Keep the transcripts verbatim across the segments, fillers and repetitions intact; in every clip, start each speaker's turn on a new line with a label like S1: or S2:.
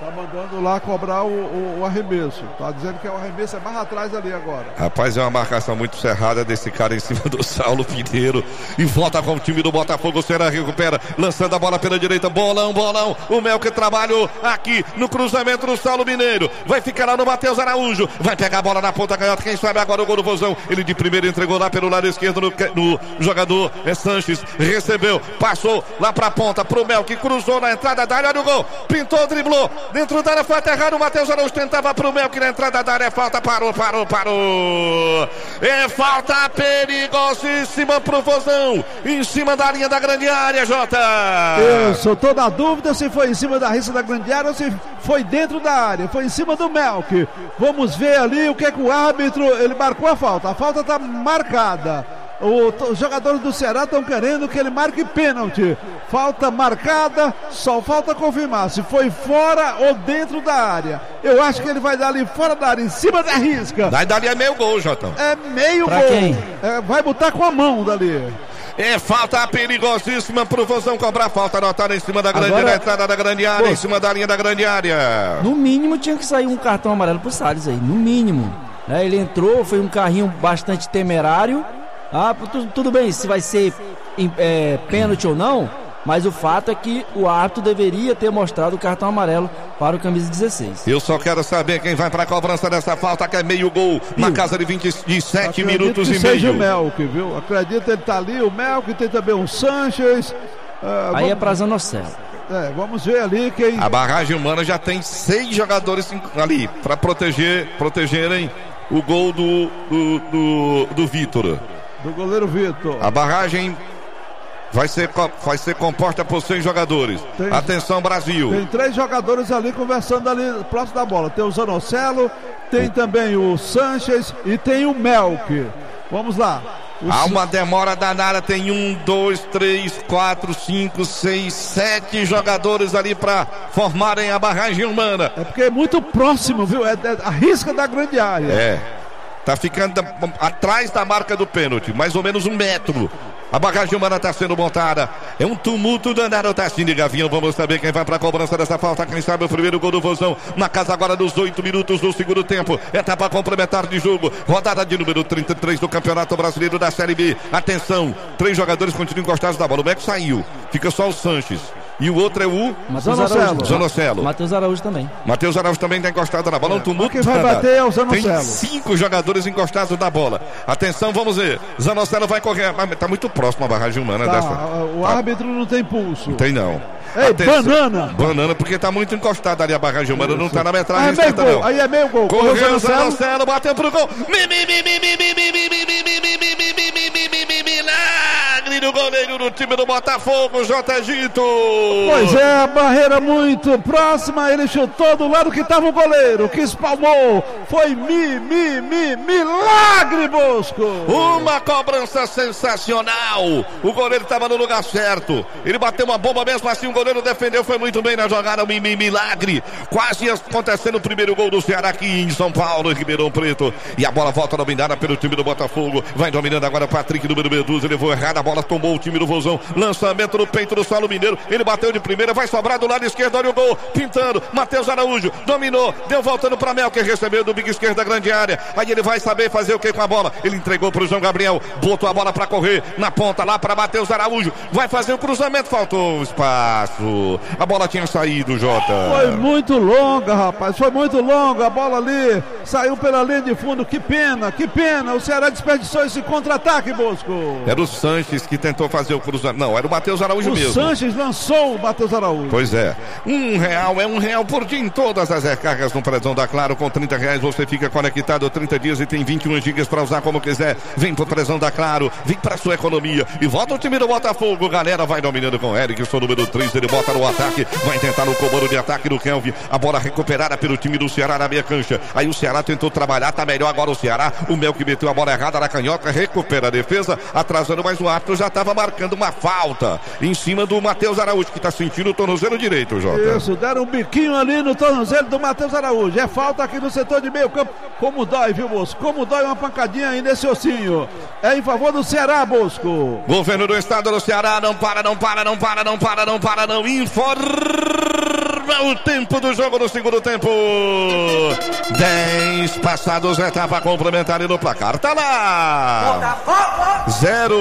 S1: Tá mandando lá cobrar o, o, o arremesso. Tá dizendo que o arremesso é mais atrás ali agora.
S2: Rapaz, é uma marcação muito cerrada desse cara em cima do Saulo Pinheiro. E volta com o time do Botafogo. O Ceará recupera, lançando a bola pela direita. Bolão, bolão. O Mel que trabalhou aqui no cruzamento do Saulo Mineiro. Vai ficar lá no Matheus Araújo. Vai pegar a bola na ponta canhota. Quem sabe agora o gol do Vozão. Ele de primeiro entregou lá pelo lado esquerdo no, no jogador. É Sanches. Recebeu, passou lá pra ponta pro Mel que cruzou na entrada da área. Olha o gol. Pintou, driblou. Dentro da área foi aterrado, o Matheus Araújo tentava pro Mel que na entrada da área é falta, parou, parou, parou. É falta perigosíssima pro Vozão, em cima da linha da grande área, Jota.
S1: Isso, eu tô na dúvida se foi em cima da risca da grande área ou se foi dentro da área, foi em cima do Melk. Vamos ver ali o que é que o árbitro, ele marcou a falta, a falta tá marcada. O, os jogadores do Ceará estão querendo que ele marque pênalti. Falta marcada, só falta confirmar se foi fora ou dentro da área. Eu acho que ele vai dar ali fora da área, em cima da risca.
S2: Daí dali é meio gol, Jotão.
S1: É meio
S3: pra
S1: gol.
S3: Quem?
S1: É, vai botar com a mão dali.
S2: É falta perigosíssima pro Vozão cobrar falta anotada em cima da grande
S3: Agora,
S2: na entrada da grande área, pô, em cima da linha da grande área.
S3: No mínimo tinha que sair um cartão amarelo pro Salles aí, no mínimo. É, ele entrou, foi um carrinho bastante temerário. Ah, tudo, tudo bem, se vai ser é, pênalti ou não, mas o fato é que o árbitro deveria ter mostrado o cartão amarelo para o camisa dezesseis.
S2: Eu só quero saber quem vai para a cobrança dessa falta, que é meio gol, na casa de vinte e sete minutos e
S1: seja
S2: meio.
S1: O Melk, viu? Acredito ele tá ali, o Melk, tem também o Sanches. Uh,
S3: Aí
S1: vamos...
S3: é para Zanocelo.
S1: É, vamos ver ali quem...
S2: A barragem humana já tem seis jogadores ali para proteger, protegerem o gol do, do, do, do Vitor.
S1: Do goleiro Vitor.
S2: A barragem vai ser, vai ser composta por seis jogadores. Tem, Atenção, Brasil.
S1: Tem três jogadores ali conversando ali próximo da bola. Tem o Zanocelo, tem também o Sanches e tem o Melk. Vamos lá. O
S2: Há uma demora danada, tem um, dois, três, quatro, cinco, seis, sete jogadores ali para formarem a barragem humana.
S1: É porque é muito próximo, viu? É, é a risca da grande área.
S2: É. Tá ficando atrás da marca do pênalti, mais ou menos um metro. A barragem humana está sendo montada. É um tumulto danado, Tassinho de Gavião. Vamos saber quem vai para a cobrança dessa falta. Quem sabe o primeiro gol do Vozão. Na casa agora dos oito minutos do segundo tempo. Etapa complementar de jogo. Rodada de número trinta e três do Campeonato Brasileiro da Série B. Atenção, três jogadores continuam encostados na bola. O Beco saiu. Fica só o Sanches. E o outro é o
S1: Zanocelo.
S2: Zanocelo.
S3: Matheus Araújo também.
S2: Matheus Araújo também está encostado na bola. É um tumulto.
S1: Quem vai bater é o Zanocelo.
S2: Tem cinco jogadores encostados na bola. Atenção, vamos ver. Zanocelo vai correr. Está muito próximo a barragem humana
S1: tá,
S2: dessa.
S1: O árbitro não tem pulso.
S2: Não tem não.
S1: Ei, Atenção. banana!
S2: Banana, porque está muito encostado ali a barragem humana. Isso. Não está na metragem.
S1: Aí é meio gol. Não. Aí é meio gol.
S2: Correu o Zanocelo, bateu pro gol. Milagre do goleiro do time do Botafogo, J. Gito.
S1: Pois é, a barreira muito próxima. Ele chutou do lado que estava o goleiro, que espalmou. Foi mi, mi, mi, milagre, Bosco.
S2: Uma cobrança sensacional. O goleiro estava no lugar certo. Ele bateu uma bomba mesmo assim. O goleiro defendeu, foi muito bem na jogada. Mi, mi, milagre. Quase acontecendo o primeiro gol do Ceará aqui em São Paulo, em Ribeirão Preto. E a bola volta dominada pelo time do Botafogo. Vai dominando agora o Patrick, número Medusa. Ele foi errado, a bola tombou o time do Vozão. Lançamento no peito do Saulo Mineiro. Ele bateu de primeira, vai sobrar do lado esquerdo. Olha o gol, pintando. Matheus Araújo dominou, deu voltando para Mel, que recebeu do bico esquerdo da grande área. Aí ele vai saber fazer o que com a bola. Ele entregou para o João Gabriel, botou a bola para correr na ponta lá para Matheus Araújo. Vai fazer o cruzamento, faltou espaço. A bola tinha saído, Jota.
S1: Foi muito longa, rapaz. Foi muito longa. A bola ali saiu pela linha de fundo. Que pena, que pena. O Ceará desperdiçou esse contra-ataque, Bosco.
S2: Era o Sanches que tentou fazer o cruzamento. Não, era o Matheus Araújo
S1: o
S2: mesmo.
S1: O Sanches lançou o Matheus Araújo.
S2: Pois é. Um real é um real por dia em todas as recargas no Prezão da Claro. Com trinta reais você fica conectado trinta dias e tem vinte e um gigas para usar como quiser. Vem pro Prezão da Claro. Vem pra sua economia. E volta o time do Botafogo. Galera vai dominando com o Erickson, número três. Ele bota no ataque. Vai tentar no comando de ataque do Kelvin. A bola recuperada pelo time do Ceará na meia cancha. Aí o Ceará tentou trabalhar. Tá melhor agora o Ceará. O Mel que meteu a bola errada na canhota. Recupera a defesa. Atrasando, mas o árbitro já estava marcando uma falta em cima do Matheus Araújo, que está sentindo o tornozelo direito, Jota.
S1: Isso, deram um biquinho ali no tornozelo do Matheus Araújo. É falta aqui no setor de meio campo. Como dói, viu, Bosco? Como dói uma pancadinha aí nesse ossinho. É em favor do Ceará, Bosco.
S2: Governo do estado do Ceará, não para, não para, não para, não para, não para, não. Informação o tempo do jogo no segundo tempo. dez passados, etapa complementar e no placar tá lá. Zero.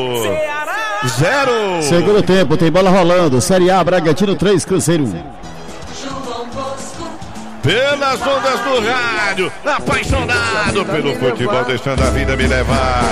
S2: Zero.
S4: Segundo tempo, tem bola rolando. Série A, Bragantino três, Cruzeiro um.
S2: Pelas ondas do rádio, apaixonado pelo futebol, deixando a vida me levar.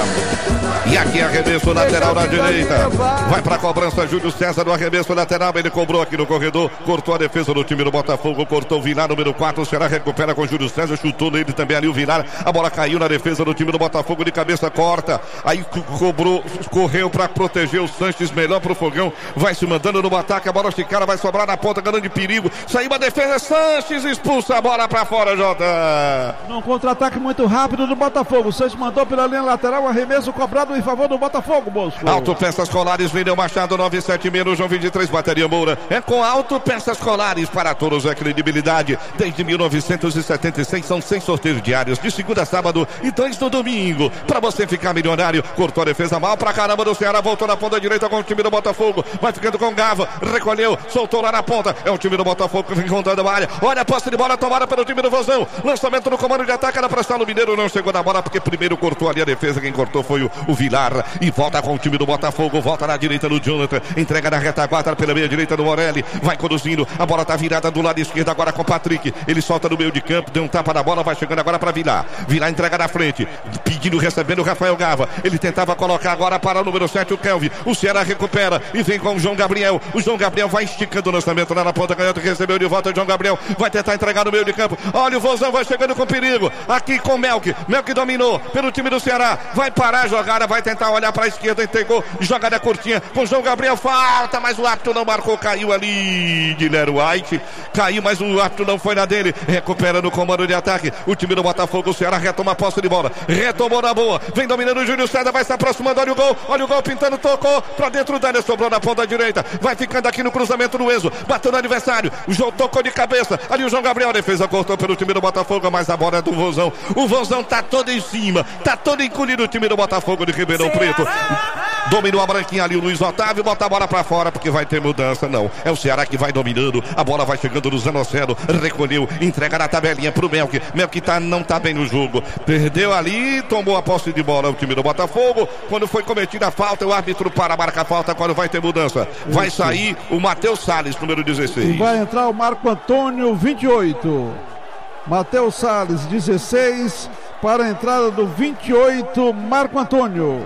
S2: E aqui arremesso lateral na direita. Vai pra cobrança, Júlio César no arremesso lateral. Ele cobrou aqui no corredor, cortou a defesa do time do Botafogo, cortou o Vilar, número quatro. O Ceará recupera com Júlio César, chutou nele também ali o Vilar. A bola caiu na defesa do time do Botafogo, de cabeça corta. Aí cobrou, correu pra proteger o Sanches, melhor pro Fogão. Vai se mandando no ataque, a bola esticada, vai sobrar na ponta, grande perigo. Saiu a defesa, Sanches expulsa a bola pra fora, Jota.
S1: Num contra-ataque muito rápido do Botafogo. O Sanches mandou pela linha lateral, arremesso cobrado em favor do Botafogo, Bosco.
S2: Autopeças Colares, Vendeu Machado, nove sete seis, João vinte e três, Bateria Moura. É com Autopeças Colares, para todos é credibilidade. Desde mil novecentos e setenta e seis, são seis sorteios diários, de segunda a sábado e dois no domingo. Pra você ficar milionário, cortou a defesa mal pra caramba do Ceará, voltou na ponta direita com o time do Botafogo. Vai ficando com Gava, recolheu, soltou lá na ponta. É o time do Botafogo que vem encontrando a área. Olha a posse de bola tomada pelo time do Vozão. Lançamento no comando de ataque, era pra estar no Mineiro, não chegou na bola porque primeiro cortou ali a defesa. Quem cortou foi o, o Vilar. E volta com o time do Botafogo, volta na direita do Jonathan, entrega na retaguarda pela meia direita do Morelli, vai conduzindo, a bola tá virada do lado esquerdo agora com o Patrick. Ele solta no meio de campo, deu um tapa na bola, vai chegando agora para Vilar. Vilar entrega na frente, pedindo, recebendo o Rafael Gava. Ele tentava colocar agora para o número sete, o Kelvin. O Ceará recupera e vem com o João Gabriel. O João Gabriel vai esticando o lançamento lá na ponta canhota, recebeu de volta o João Gabriel, vai tentar entregar no meio de campo. Olha o Vozão, vai chegando com perigo. Aqui com o Melk. Melk dominou pelo time do Ceará. Vai parar a jogada, vai tentar olhar para a esquerda, entregou. Jogada curtinha com o João Gabriel. Falta, mas o árbitro não marcou. Caiu ali de Lero White. Caiu, mas o árbitro não foi na dele. Recupera no comando de ataque. O time do Botafogo, o Ceará retoma a posse de bola. Retomou na boa. Vem dominando o Júlio César. Vai se aproximando. Olha o gol. Olha o gol pintando. Tocou para dentro da área. Sobrou na ponta direita. Vai ficando aqui no cruzamento do Enzo. Bateu no adversário. O João tocou de cabeça. Ali o João Gabriel. A defesa cortou pelo time do Botafogo, mas a bola é do Vozão. O Vozão tá todo em cima. Tá todo encolhido o time do Botafogo de Ribeirão Preto. Dominou a branquinha ali o Luiz Otávio, bota a bola pra fora porque vai ter mudança, não. É o Ceará que vai dominando, a bola vai chegando no Zanocelo, recolheu, entrega na tabelinha pro Melk. Melk tá, não tá bem no jogo, perdeu ali, tomou a posse de bola o time do Botafogo. Quando foi cometida a falta, o árbitro para marcar a falta quando vai ter mudança. Vai Isso. sair o Matheus Salles, número dezesseis.
S1: E vai entrar o Marco Antônio, vinte e oito. Matheus Salles, dezesseis, para a entrada do vinte e oito, Marco Antônio.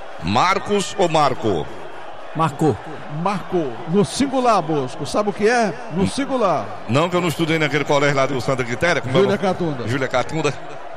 S2: Marcos ou Marco?
S3: Marcou.
S1: Marcou. No singular, Bosco. Sabe o que é? No singular.
S2: Não, que eu não estudei naquele colégio lá do Santa Quitéria.
S1: Júlia Catunda.
S2: Júlia Catunda.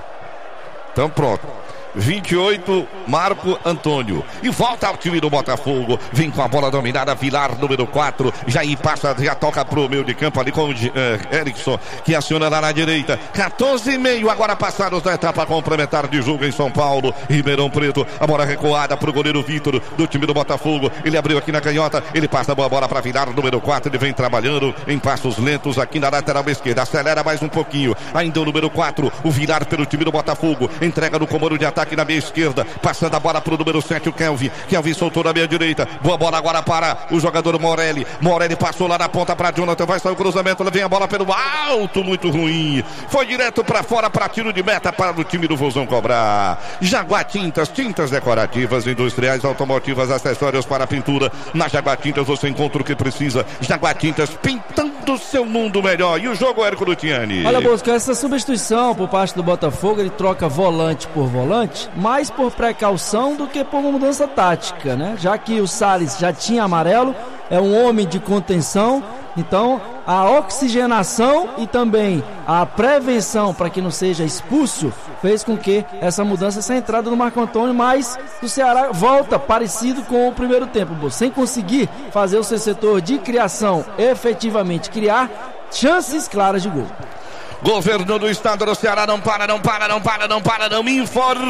S2: Então pronto. vinte e oito, Marco Antônio. E volta ao time do Botafogo. Vem com a bola dominada, Vilar, número quatro. Jair passa, já toca pro meio de campo ali com o uh, Erickson, que aciona lá na direita. quatorze e meio, agora passados da etapa complementar de jogo em São Paulo. Ribeirão Preto, a bola recuada pro goleiro Vitor, do time do Botafogo. Ele abriu aqui na canhota, ele passa a boa bola pra Vilar, número quatro. Ele vem trabalhando em passos lentos aqui na lateral esquerda. Acelera mais um pouquinho. Ainda o número quatro, o Vilar pelo time do Botafogo. Entrega no comando de ataque na meia esquerda, passando a bola pro número sete, o Kelvin. Kelvin soltou na meia direita. Boa bola agora para o jogador Morelli. Morelli passou lá na ponta para Jonathan. Vai sair o cruzamento. Vem a bola pelo alto, muito ruim. Foi direto para fora para tiro de meta para o time do Vozão cobrar. Jaguar Tintas, tintas decorativas, industriais, automotivas, acessórios para pintura. Na Jaguar Tintas você encontra o que precisa. Jaguar Tintas, pintando o seu mundo melhor. E o jogo, Érico Lutiani.
S3: Olha, Bosco, essa substituição por parte do Botafogo, ele troca volante por volante, mais por precaução do que por uma mudança tática, né? Já que o Salles já tinha amarelo, é um homem de contenção, então a oxigenação e também a prevenção para que não seja expulso fez com que essa mudança, essa entrada do Marco Antônio, mas o Ceará volta parecido com o primeiro tempo, sem conseguir fazer o seu setor de criação efetivamente criar chances claras de gol.
S2: Governo do estado do Ceará não para, não para, não para, não para, não me informa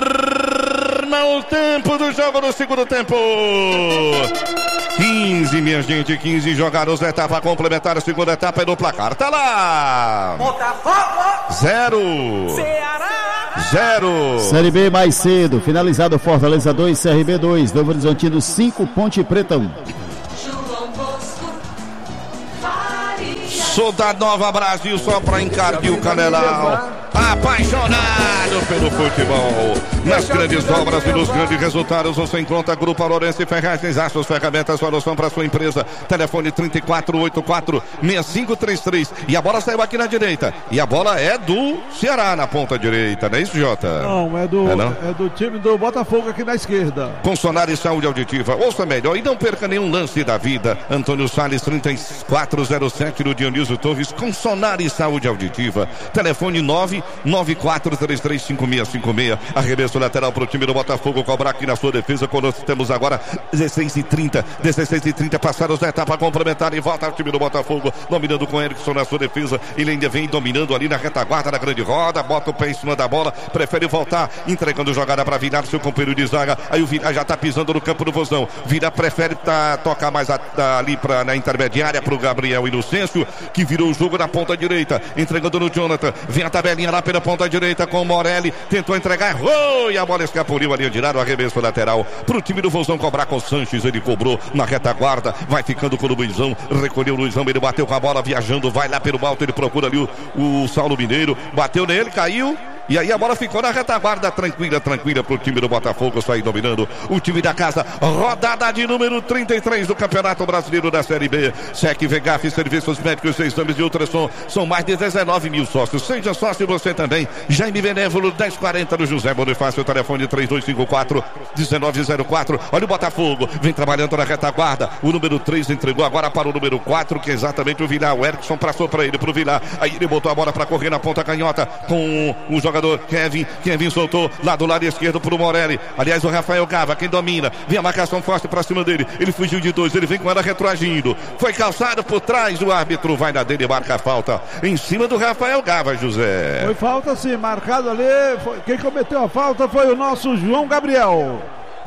S2: o tempo do jogo no segundo tempo. quinze, minha gente, quinze jogados da etapa complementar, a segunda etapa é no placar, tá lá.
S5: Botafogo.
S2: Zero.
S5: Ceará.
S2: Zero.
S4: Série B mais cedo, finalizado Fortaleza dois, C R B dois, Novo Horizontino cinco, Ponte Preta um.
S2: Sou da Nova Brasil só pra encardir o Canelão. Apaixonado pelo futebol. Nas grandes obras e nos grandes resultados você encontra Grupo Lourenço Ferragens, Aços, ferramentas, solução para sua empresa. Telefone trinta e quatro oitenta e quatro, sessenta e cinco trinta e três. E a bola saiu aqui na direita. E a bola é do Ceará na ponta direita, não é isso, Jota?
S1: Não, é do,
S2: é, não?
S1: é do time do Botafogo aqui na esquerda.
S2: Com Sonar e Saúde Auditiva. Ouça melhor e não perca nenhum lance da vida. Antônio Salles, trinta e quatro zero sete do Dionísio Torres, com Sonar e Saúde Auditiva. Telefone nove nove quatro três três cinco seis cinco seis. Arremesso lateral para o time do Botafogo cobrar aqui na sua defesa. Quando nós temos agora dezesseis e trinta. dezesseis e trinta passaram a etapa complementar e volta o time do Botafogo. Dominando com Erickson na sua defesa. Ele ainda vem dominando ali na retaguarda da grande roda. Bota o pé em cima da bola. Prefere voltar, entregando jogada para Vilar, seu companheiro de zaga. Aí o Vilar já está pisando no campo do Vozão. Vilar prefere tá, tocar mais a, a, ali pra, na intermediária para o Gabriel Inocêncio, que virou o jogo na ponta direita. Entregando no Jonathan. Vem a tabelinha lá pela ponta direita com o Morelli. Tentou entregar, errou e a bola escapuliu ali, tirar o arremesso lateral para o time do Vozão cobrar com o Sanches. Ele cobrou na retaguarda. Vai ficando com o Luizão. Recolheu o Luizão. Ele bateu com a bola viajando. Vai lá pelo alto. Ele procura ali o, o Saulo Mineiro. Bateu nele, caiu. E aí a bola ficou na retaguarda, tranquila, tranquila pro time do Botafogo sair dominando. O time da casa, rodada de número trinta e três do Campeonato Brasileiro da Série B. S E C, V G A F, serviços médicos, exames de ultrassom. São mais de dezenove mil sócios. Seja sócio você também. Jaime Benévolo, dez quarenta do José Bonifácio, telefone três dois cinco quatro, um nove zero quatro. Olha o Botafogo, vem trabalhando na retaguarda. O número três entregou agora para o número quatro, que é exatamente o Vilar. O Erickson passou para ele, pro Vilar. Aí ele botou a bola para correr na ponta canhota com o jogador Kevin. Kevin soltou lá do lado esquerdo pro Morelli. Aliás, o Rafael Gava, quem domina. Vem a marcação forte pra cima dele. Ele fugiu de dois, ele vem com ela retroagindo. Foi calçado por trás, o árbitro vai na dele e marca a falta em cima do Rafael Gava, José.
S1: Foi falta sim, marcado ali. Foi, quem cometeu a falta foi o nosso João Gabriel.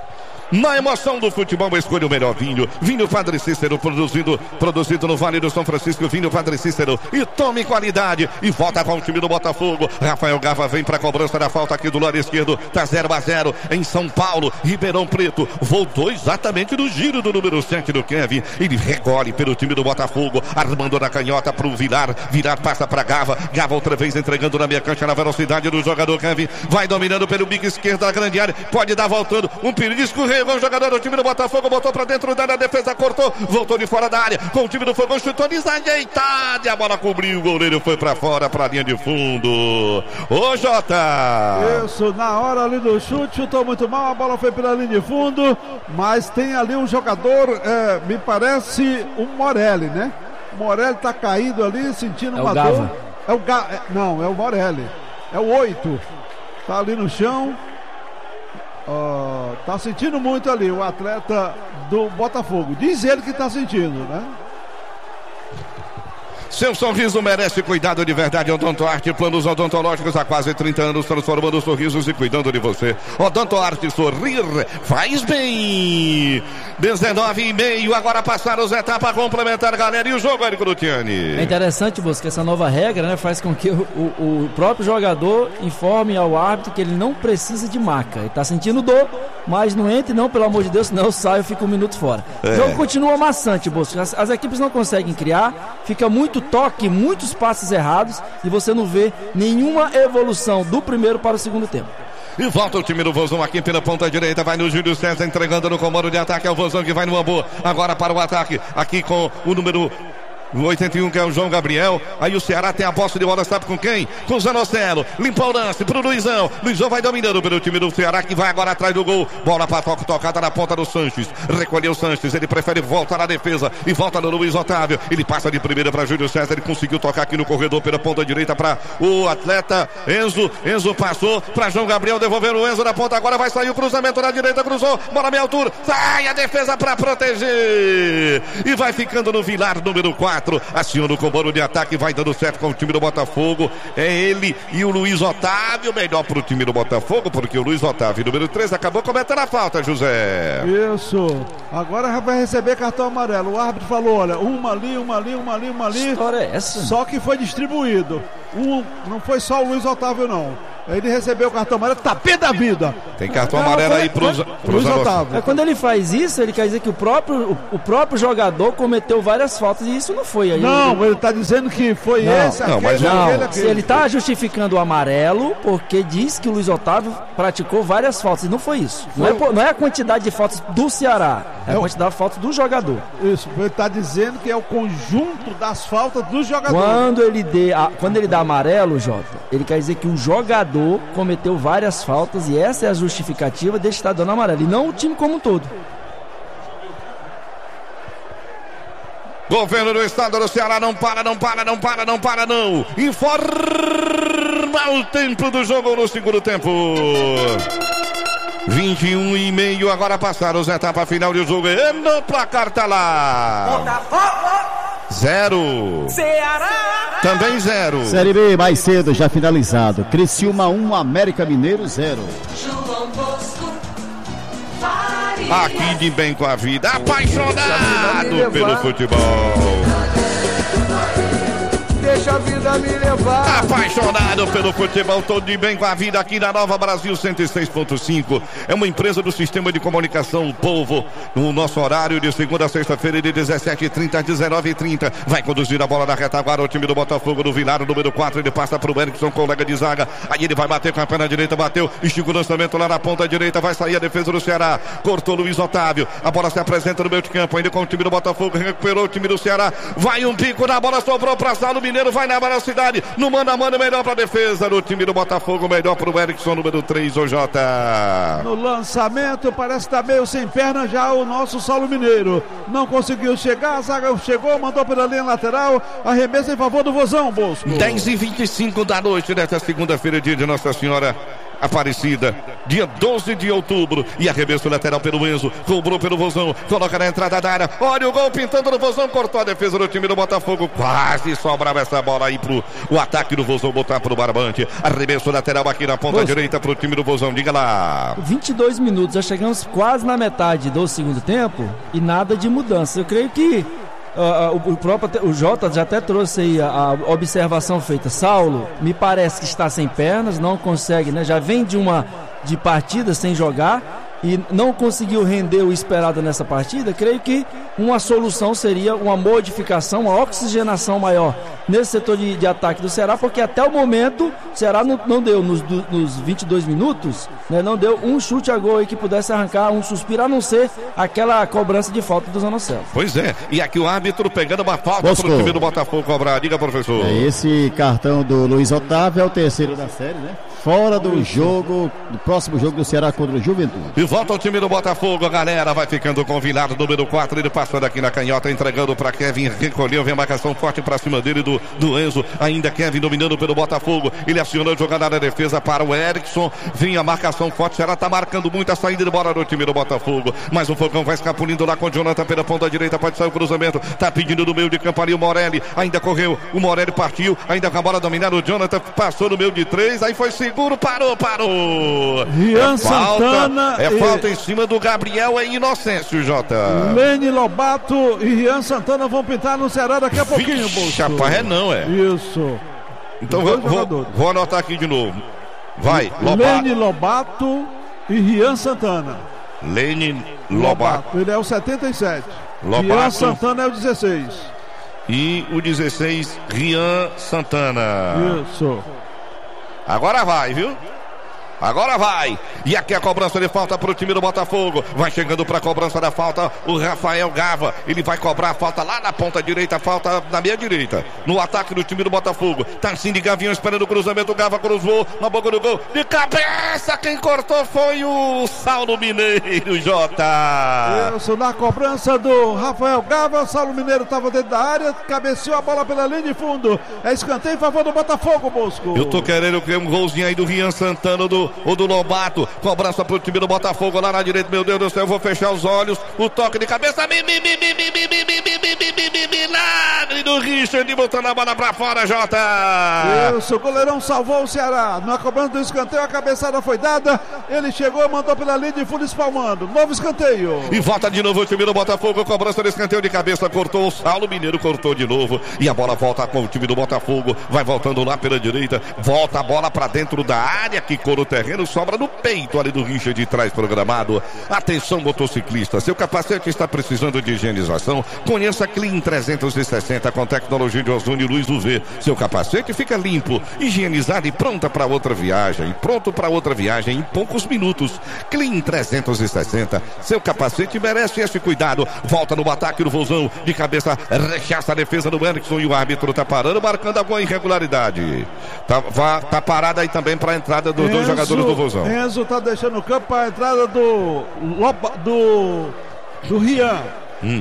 S2: Na emoção do futebol, escolha o melhor vinho. Vinho Padre Cícero, produzido, produzido no Vale do São Francisco. Vinho Padre Cícero. E tome qualidade. E volta com o time do Botafogo. Rafael Gava vem para a cobrança da falta aqui do lado esquerdo. Tá zero a zero em São Paulo. Ribeirão Preto voltou exatamente no giro do número sete do Kevin. Ele recolhe pelo time do Botafogo. Armando na canhota para o Vilar. Vilar passa para Gava. Gava outra vez entregando na meia cancha na velocidade do jogador Kevin. Vai dominando pelo bico esquerdo da grande área. Pode dar voltando. Um perigo escorreu. O jogador do time do Botafogo botou pra dentro da área, a defesa cortou, voltou de fora da área, com o time do Fogão, chutou desajeitado e a bola cobriu, o goleiro foi pra fora, pra linha de fundo. Ô Jota!
S1: Isso, na hora ali do chute, chutou muito mal, a bola foi pela linha de fundo, mas tem ali um jogador, é, me parece o Morelli, né? O Morelli tá caído ali, sentindo
S3: é
S1: uma
S3: o
S1: dor. É o Gava. É, não, é o Morelli. É o oito. Tá ali no chão. Uh, tá sentindo muito ali o atleta do Botafogo. Diz ele que tá sentindo, né?
S2: Seu sorriso merece cuidado de verdade. Odontoarte, planos odontológicos há quase trinta anos, transformando sorrisos e cuidando de você. Odontoarte, sorrir faz bem. dezenove e meio, agora passaram as etapas complementar, galera. E o jogo, Érico Lutiani?
S3: É interessante, Bosco, que essa nova regra, né, faz com que o, o, o próprio jogador informe ao árbitro que ele não precisa de maca. Ele tá sentindo dor, mas não entre não, pelo amor de Deus, senão eu saio e fico um minuto fora. É. O jogo continua amassante, Bosco. As, as equipes não conseguem criar, fica muito toque, muitos passes errados e você não vê nenhuma evolução do primeiro para o segundo tempo.
S2: E volta o time do Vozão aqui pela ponta direita. Vai no Júlio César entregando no comando de ataque. É o Vozão que vai no amor. Agora para o ataque. Aqui com o número oitenta e um, que é o João Gabriel. Aí o Ceará tem a posse de bola, sabe com quem? Com o Zanocelo. Limpa o lance pro Luizão. Luizão vai dominando pelo time do Ceará, que vai agora atrás do gol. Bola para toque, tocada na ponta do Sanches. Recolheu o Sanches. Ele prefere voltar na defesa e volta no Luiz Otávio. Ele passa de primeira para Júlio César. Ele conseguiu tocar aqui no corredor pela ponta direita para o atleta Enzo. Enzo passou para João Gabriel, devolvendo o Enzo na ponta. Agora vai sair o cruzamento na direita. Cruzou. Bola meia altura. Sai a defesa para proteger. E vai ficando no Vilar, número quatro. Aciona o comando de ataque, vai dando certo com o time do Botafogo. É ele e o Luiz Otávio, melhor pro time do Botafogo, porque o Luiz Otávio, número três, acabou cometendo a falta, José.
S1: Isso. Agora vai receber cartão amarelo. O árbitro falou, olha, uma ali, uma ali, uma ali, uma ali.
S3: Que história é essa?
S1: Só que foi distribuído. Um, não foi só o Luiz Otávio, não. Ele recebeu o cartão amarelo, tá pé da vida.
S2: Tem cartão amarelo aí pros, pros
S1: Otávio.
S3: É, quando ele faz isso, ele quer dizer que o próprio, o, o próprio jogador cometeu várias faltas e isso não foi. Aí
S1: não,
S3: ele...
S1: ele tá dizendo que foi
S3: não,
S1: esse,
S2: não,
S1: aquele,
S2: mas
S3: não,
S1: aquele, aquele.
S3: ele tá justificando o amarelo porque diz que o Luiz Otávio praticou várias faltas e não foi isso. Não é, não é a quantidade de faltas do Ceará, é a quantidade de faltas do jogador.
S1: Isso, ele tá dizendo que é o conjunto das faltas dos jogadores.
S3: Quando ele, dê, a, quando ele dá amarelo, Jota, ele quer dizer que o jogador cometeu várias faltas e essa é a justificativa de estar dando amarelo, e não o time como um todo.
S2: Governo do estado do Ceará não para, não para, não para, não para, não. Informa o tempo do jogo no segundo tempo. vinte e um e meio, agora passaram as etapas final do jogo. E no placar tá lá.
S5: Botafogo.
S2: Zero.
S5: Ceará.
S2: Também zero.
S4: Série B, mais cedo, já finalizado. Criciúma um, América Mineiro zero.
S5: João Bosco.
S2: Aqui de bem com a vida, apaixonado pelo futebol.
S1: Deixa a vida me levar.
S2: Apaixonado pelo futebol, todo de bem com a vida aqui na Nova Brasil cento e seis ponto cinco. É uma empresa do Sistema de Comunicação Povo. No nosso horário de segunda a sexta-feira de dezessete e trinta a dezenove e trinta. Vai conduzir a bola na retaguarda o time do Botafogo do Vilar, número quatro. Ele passa para o Erickson, colega de zaga. Aí ele vai bater com a perna direita, bateu. Estica o lançamento lá na ponta direita. Vai sair a defesa do Ceará. Cortou Luiz Otávio. A bola se apresenta no meio de campo. Ainda com o time do Botafogo. Recuperou o time do Ceará. Vai um pico na bola, sobrou para Saulo Mineiro. Vai na velocidade, no mano a mano, melhor para a defesa do time do Botafogo, melhor para o Erickson, número três, o Jota.
S1: No lançamento, parece que tá meio sem perna já o nosso Saulo Mineiro. Não conseguiu chegar, a zaga chegou, mandou pela linha lateral, arremessa em favor do Vozão, Bosco.
S2: dez e vinte e cinco da noite desta segunda-feira, dia de Nossa Senhora Aparecida, dia doze de outubro, e arremesso lateral pelo Enzo, cobrou pelo Vozão, coloca na entrada da área, olha o gol pintando no Vozão, cortou a defesa do time do Botafogo, quase sobrava essa bola aí pro o ataque do Vozão, botar pro Barbante, arremesso lateral aqui na ponta Bosco. Direita pro time do Vozão, diga lá.
S3: vinte e dois minutos, já chegamos quase na metade do segundo tempo e nada de mudança, eu creio que Uh, o, o próprio o Jota já até trouxe aí a, a observação feita. Saulo me parece que está sem pernas, não consegue, né? Já vem de uma de partida sem jogar e não conseguiu render o esperado nessa partida. Creio que uma solução seria uma modificação, uma oxigenação maior nesse setor de, de ataque do Ceará, porque até o momento o Ceará não, não deu nos, nos vinte e dois minutos, né, não deu um chute a gol aí que pudesse arrancar um suspiro, a não ser aquela cobrança de falta do Zanocelo.
S2: Pois é, e aqui o árbitro pegando uma falta para o time do Botafogo cobrar. Diga, professor.
S4: É, esse cartão do Luiz Otávio é o terceiro da série, né? Fora do jogo, do próximo jogo do Ceará contra o Juventude.
S2: E volta o time do Botafogo, a galera vai ficando com o Vilar, número quatro, ele passando aqui na canhota, entregando para Kevin, recolheu, vem a marcação forte para cima dele do, do Enzo, ainda Kevin dominando pelo Botafogo, ele acionou a jogada na defesa para o Erickson, vem a marcação forte, o Ceará tá marcando muito a saída de bola do time do Botafogo, mas o Fogão vai escapulindo lá com o Jonathan pela ponta direita, pode sair o cruzamento, tá pedindo no meio de campo ali o Morelli, ainda correu, o Morelli partiu, ainda com a bola dominada, o Jonathan passou no meio de três, aí foi seguro, parou, parou.
S1: Rian
S2: é
S1: Santana.
S2: Falta, é e... falta em cima do Gabriel, é Inocêncio, Jota.
S1: Lene Lobato e Rian Santana vão pintar no Ceará daqui a pouquinho, Bolso.
S2: Chapa é não, é.
S1: Isso.
S2: Então vou, vou, vou anotar aqui de novo. Vai,
S1: Lobato. Lene Lobato e Rian Santana.
S2: Lene Lobato.
S1: Lobato. Ele é o setenta e sete.
S2: Lobato.
S1: Rian Santana é o dezesseis.
S2: E o dezesseis, Rian Santana.
S1: Isso.
S2: Agora vai, viu? Agora vai. E aqui a cobrança de falta para o time do Botafogo. Vai chegando para a cobrança da falta o Rafael Gava. Ele vai cobrar a falta lá na ponta direita, a falta na meia direita. No ataque do time do Botafogo. Tarcísio Gavião esperando o cruzamento. O Gava cruzou na boca do gol. De cabeça, quem cortou foi o Saulo Mineiro, Jota.
S1: Isso, na cobrança do Rafael Gava. O Saulo Mineiro estava dentro da área. Cabeceou a bola pela linha de fundo. É escanteio em favor do Botafogo, Bosco.
S2: Eu tô querendo criar um golzinho aí do Rian Santana, do do, o do Lobato. Cobrança pro time do Botafogo lá na direita. Meu Deus do céu, eu vou fechar os olhos. O toque de cabeça. Mi, mi, mi, mi, mi, mi, mi, mi, mi, mi, mi, mi, milagre do Richard botando a bola pra fora, Jota.
S1: Isso, o goleirão salvou o Ceará. Na cobrança do escanteio, a cabeçada foi dada. Ele chegou e mandou pela linha de fundo espalmando. Novo escanteio.
S2: E volta de novo o time do Botafogo. Cobrança do escanteio de cabeça. Cortou o Saulo Mineiro, cortou de novo. E a bola volta com o time do Botafogo. Vai voltando lá pela direita. Volta a bola pra dentro da área. Que cor o terreno. Sobra no peito ali do Richard de trás programado. Atenção, motociclista. Seu capacete está precisando de higienização. Conheça Clean trezentos e sessenta com tecnologia de ozônio e luz U V. Seu capacete fica limpo, higienizado e pronta para outra viagem. Pronto para outra viagem em poucos minutos. Clean trezentos e sessenta. Seu capacete merece esse cuidado. Volta no ataque do Vozão. De cabeça, rechaça a defesa do Erickson e o árbitro tá parando, marcando alguma irregularidade. Tá, vá, tá parada aí também para a entrada dos Enzo, dois jogadores do Vozão.
S1: Enzo tá deixando o campo para a entrada do Loba, do do Rian. Hum.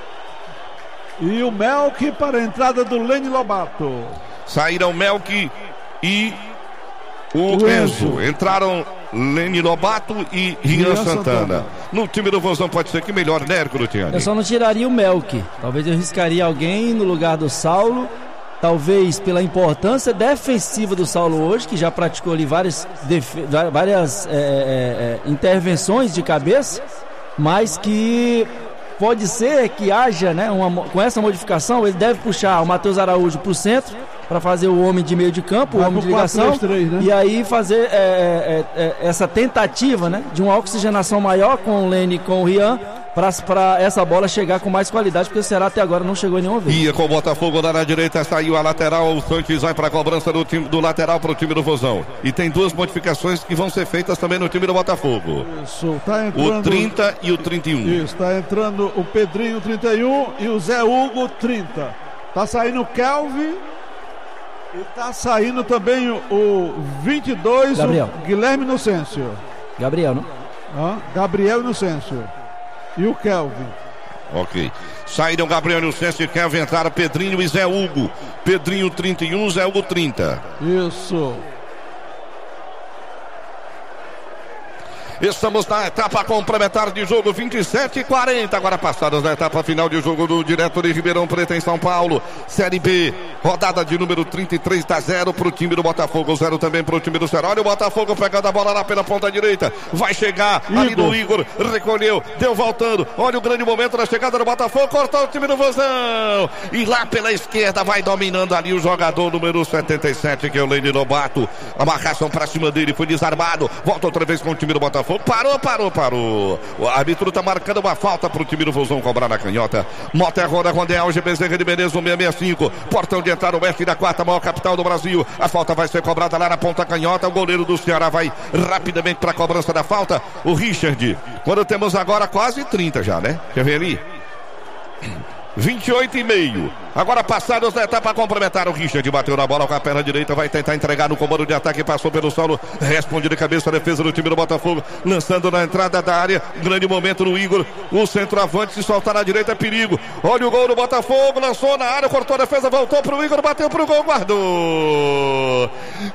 S1: E o Melk para a entrada do Lene Lobato.
S2: Saíram Melk e o, o Enzo. Enzo. Entraram Lene Lobato e Rian, Rian Santana. Santana. No time do Vozão pode ser que melhore, né, Hércules Tiani?
S3: Eu só não tiraria o Melk. Talvez eu riscaria alguém no lugar do Saulo. Talvez pela importância defensiva do Saulo hoje, que já praticou ali várias, def... várias é, é, é, intervenções de cabeça, mas que pode ser que haja, né, uma, com essa modificação, ele deve puxar o Matheus Araújo para o centro, para fazer o homem de meio de campo, Vai o homem de ligação, quatro, três, três, né? E aí fazer é, é, é, essa tentativa, né, de uma oxigenação maior com o Lene e com o Rian, para essa bola chegar com mais qualidade, porque o Ceará até agora não chegou nenhuma vez.
S2: Ia com o Botafogo lá na direita, saiu a lateral, o Santos vai para a cobrança do, time, do lateral para o time do Vozão. E tem duas modificações que vão ser feitas também no time do Botafogo.
S1: Isso, tá entrando...
S2: O trinta e o trinta e um.
S1: Isso, tá entrando o Pedrinho trinta e um e o Zé Hugo trinta. Tá saindo o Kelvin e tá saindo também o, o vinte e dois,
S3: Gabriel.
S1: O Guilherme Inocêncio.
S3: Gabriel, não?
S1: Ah, Gabriel Inocêncio. E o Kelvin.
S2: Ok. Saíram Gabriel Inocêncio e Kelvin, entraram Pedrinho e Zé Hugo. Pedrinho trinta e um, Zé Hugo trinta.
S1: Isso.
S2: Estamos na etapa complementar de jogo, vinte e sete e quarenta. Agora passadas na etapa final de jogo do direto de Ribeirão Preto em São Paulo. Série B, rodada de número trinta e três, dá zero pro time do Botafogo, zero também pro time do Ceará. Olha o Botafogo pegando a bola lá pela ponta direita. Vai chegar Igor. Ali no Igor, recolheu, deu voltando. Olha o grande momento da chegada do Botafogo, cortou o time do Vozão. E lá pela esquerda vai dominando ali o jogador número setenta e sete, que é o Lene Lobato. A marcação pra cima dele foi desarmado. Volta outra vez com o time do Botafogo. Parou, parou, parou. O árbitro tá marcando uma falta pro time do Vozão cobrar na canhota. Mota é roda, Rondel, G Bezerra de Menezes no seiscentos e sessenta e cinco. Portão de entrada, o oeste da quarta maior capital do Brasil. A falta vai ser cobrada lá na ponta canhota. O goleiro do Ceará vai rapidamente pra cobrança da falta. O Richard. Quando temos agora quase trinta já, né? Quer ver ali? vinte e oito e meio. Agora passados da etapa complementar, o Richard bateu na bola com a perna direita, vai tentar entregar no comando de ataque, passou pelo solo, responde de cabeça a defesa do time do Botafogo, lançando na entrada da área, grande momento no Igor, o centroavante, se soltar na direita é perigo. Olha o gol do Botafogo, lançou na área, cortou a defesa, voltou pro Igor, bateu pro gol, guardou.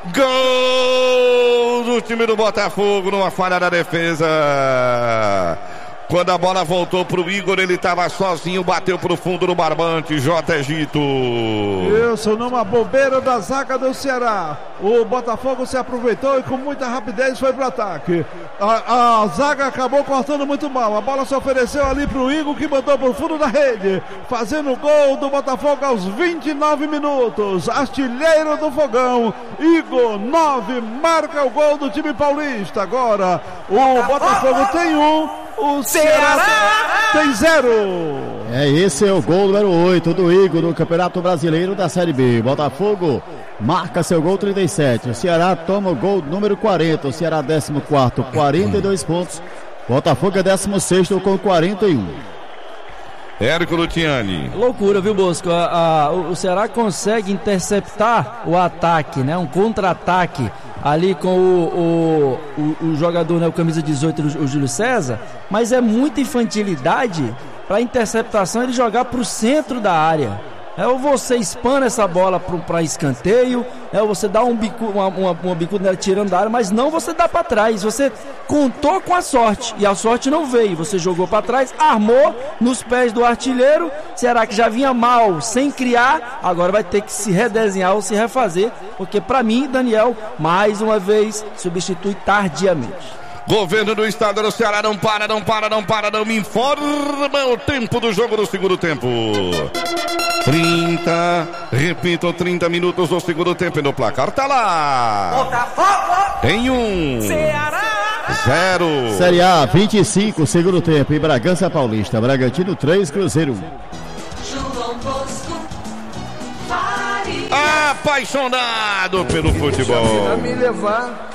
S2: Gol do time do Botafogo, numa falha da defesa. Quando a bola voltou pro Igor, ele estava sozinho, bateu pro fundo do barbante, J. Egito.
S1: Isso, numa bobeira da zaga do Ceará. O Botafogo se aproveitou e com muita rapidez foi pro ataque. A, a zaga acabou cortando muito mal. A bola se ofereceu ali pro Igor, que mandou pro fundo da rede. Fazendo o gol do Botafogo aos vinte e nove minutos. Artilheiro do Fogão, Igor, nove, marca o gol do time paulista. Agora, o Botafogo tem um. O Ceará tem zero.
S4: É, esse é o gol número oito do Igor no Campeonato Brasileiro da Série B. Botafogo marca seu gol trinta e sete. O Ceará toma o gol número quarenta. O Ceará décimo quarto, quarenta e dois pontos. Botafogo é décimo sexto com quarenta e um.
S2: Érico Lutiani.
S3: Loucura, viu, Bosco? A, a, o Ceará consegue interceptar o ataque, né? Um contra-ataque ali com o, o, o, o jogador, né? O camisa dezoito, o Júlio César, mas é muita infantilidade para interceptação ele jogar para o centro da área. É ou você espana essa bola para escanteio, é ou você dá um bico, uma, uma, uma bicuda nela tirando da área, mas não você dá para trás. Você contou com a sorte e a sorte não veio. Você jogou para trás, armou nos pés do artilheiro. Será que já vinha mal, sem criar? Agora vai ter que se redesenhar ou se refazer, porque para mim, Daniel, mais uma vez, substitui tardiamente.
S2: Governo do estado do Ceará não para, não para, não para, não me informa o tempo do jogo do segundo tempo. trinta, repito, trinta minutos do segundo tempo e no placar tá lá.
S5: Botafogo.
S2: Tem um.
S5: Ceará.
S2: Zero.
S4: Série A, vinte e cinco, segundo tempo. Em Bragança Paulista. Bragantino três, Cruzeiro um.
S5: João Bosco. Faria.
S2: Apaixonado pelo futebol.
S6: Me levar.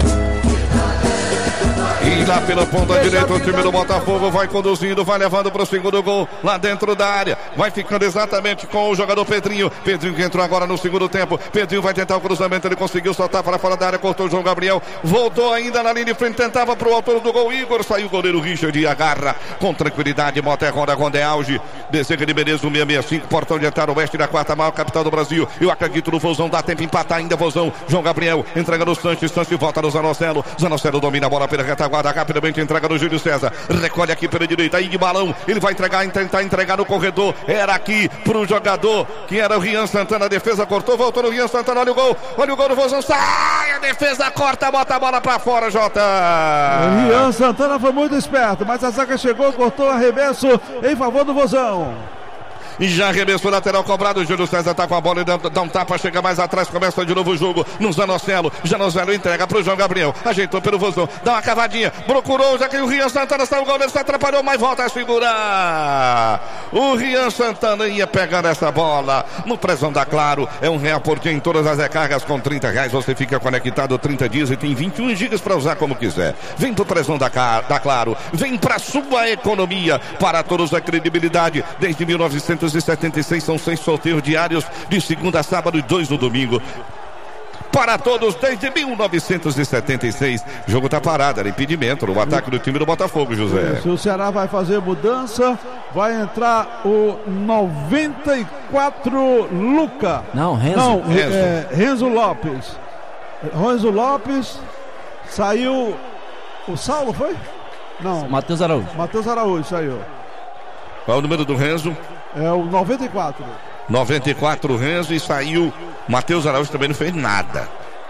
S2: E lá pela ponta direita o time do Botafogo vai conduzindo, vai levando para o segundo gol lá dentro da área. Vai ficando exatamente com o jogador Pedrinho. Pedrinho que entrou agora no segundo tempo. Pedrinho vai tentar o cruzamento, ele conseguiu soltar para fora da área, cortou o João Gabriel. Voltou ainda na linha de frente, tentava para o autor do gol. Igor, saiu o goleiro Richard e agarra com tranquilidade. Mota é Ronda, Ronda é auge. Deseja de Menezes, um seis seis cinco, portão de entrada oeste da quarta maior capital do Brasil. Eu acredito no Vozão, dá tempo de empatar ainda Vozão. João Gabriel entrega no Sanches, Sanches volta no Zanocelo. Zanocelo domina a bola pela retaguarda, rapidamente entrega no Júlio César. Recolhe aqui pela direita, aí de balão. Ele vai entregar, tentar entregar no corredor. Era aqui pro jogador que era o Rian Santana. A defesa cortou, voltou no Rian Santana. Olha o gol, olha o gol do Vozão. Sai, a defesa corta, bota a bola pra fora, Jota.
S1: O Rian Santana foi muito esperto, mas a zaga chegou, cortou arremesso em favor do Vozão.
S2: E já arremessou lateral cobrado. O Júlio César tá com a bola e dá, dá um tapa, chega mais atrás, começa de novo o jogo no Zanocelo. Zanocelo entrega pro João Gabriel, ajeitou pelo Vozão, dá uma cavadinha, procurou, já que o Rian Santana saiu, o goleiro se atrapalhou, mas volta a segurar. O Rian Santana ia pegar essa bola no Prezão da Claro. É um real por dia em todas as recargas. Com trinta reais você fica conectado trinta dias e tem vinte e um gigas para usar como quiser. Vem pro Prezão da, da Claro, vem pra sua economia. Para todos a credibilidade desde mil novecentos e setenta e seis, são seis sorteios diários de segunda a sábado e dois no domingo. Para todos desde mil novecentos e setenta e seis. O jogo tá parado, era impedimento no ataque do time do Botafogo, José.
S1: Se o Ceará vai fazer mudança, vai entrar o noventa e quatro Luca.
S3: Não, Renzo.
S1: Não,
S2: Renzo.
S1: É, Renzo Lopes. Renzo Lopes, saiu o Saulo, foi? Não.
S3: Matheus Araújo.
S1: Matheus Araújo saiu.
S2: Qual é o número do Renzo?
S1: É o noventa e quatro.
S2: noventa e quatro Renzo e saiu. Matheus Araújo também não fez nada.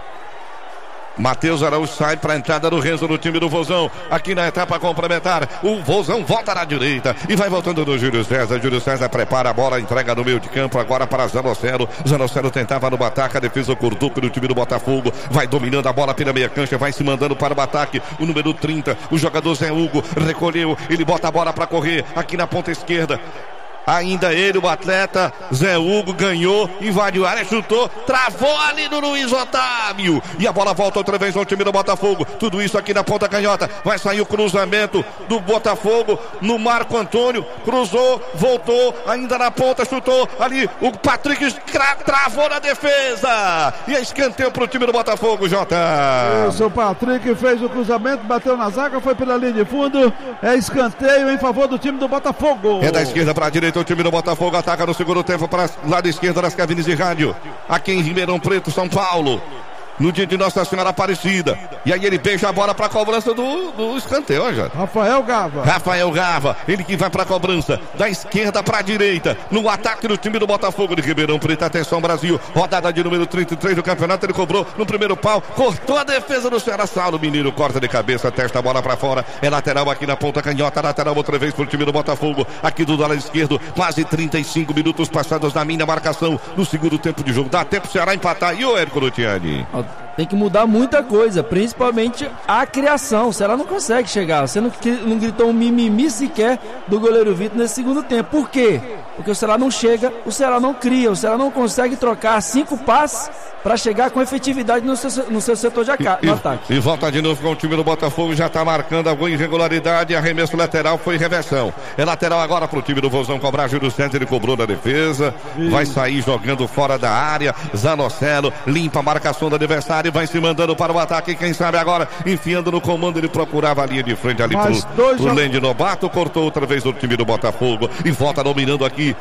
S2: Matheus Araújo sai para a entrada do Renzo no time do Vozão. Aqui na etapa complementar, o Vozão volta na direita e vai voltando do Júlio César. Júlio César prepara a bola, entrega no meio de campo agora para Zanocelo. Zanocelo tentava no ataque, a defesa cortou pelo time do Botafogo. Vai dominando a bola pela meia cancha, vai se mandando para o ataque. O número trinta, o jogador Zé Hugo recolheu, ele bota a bola para correr aqui na ponta esquerda. Ainda ele, o atleta Zé Hugo, ganhou, invadiu a área, chutou, travou ali no Luiz Otávio. E a bola volta outra vez ao time do Botafogo. Tudo isso aqui na ponta canhota. Vai sair o cruzamento do Botafogo no Marco Antônio. Cruzou, voltou, ainda na ponta, chutou ali. O Patrick travou na defesa. E é escanteio pro time do Botafogo, Jota.
S1: Isso, o Patrick fez o cruzamento, bateu na zaga, foi pela linha de fundo. É escanteio em favor do time do Botafogo.
S2: É da esquerda para a direita. O time do Botafogo ataca no segundo tempo para lado esquerdo das cabines de rádio. Aqui em Ribeirão Preto, São Paulo. No dia de Nossa Senhora Aparecida. E aí ele beija a bola para a cobrança do, do escanteio, ó, já.
S1: Rafael Gava.
S2: Rafael Gava, ele que vai para a cobrança da esquerda para a direita, no ataque do time do Botafogo de Ribeirão Preto. Atenção, Brasil, rodada de número trinta e três do campeonato. Ele cobrou no primeiro pau, cortou a defesa do Ceará. Saulo Mineiro corta de cabeça, testa a bola para fora. É lateral aqui na ponta canhota, lateral outra vez para o time do Botafogo. Aqui do lado esquerdo, quase trinta e cinco minutos passados na minha marcação no segundo tempo de jogo. Dá tempo o Ceará empatar. E o Érico Lutiani?
S3: Tem que mudar muita coisa, principalmente a criação. O Ceará não consegue chegar. Você não, não gritou um mimimi sequer do goleiro Vitor nesse segundo tempo. Por quê? Porque o Ceará não chega, o Ceará não cria, o Ceará não consegue trocar cinco passes para chegar com efetividade no seu, no seu setor de aca-
S2: e,
S3: no ataque.
S2: E volta de novo com o time do Botafogo, já está marcando alguma irregularidade. Arremesso lateral, foi reversão. É lateral agora para o time do Vozão cobrar. Júlio César, ele cobrou na defesa. Isso. Vai sair jogando fora da área. Zanocelo limpa a marcação do adversário. Vai se mandando para o ataque. Quem sabe agora, enfiando no comando, ele procurava a linha de frente ali para o Lende Novato. Cortou outra vez o time do Botafogo e volta dominando aqui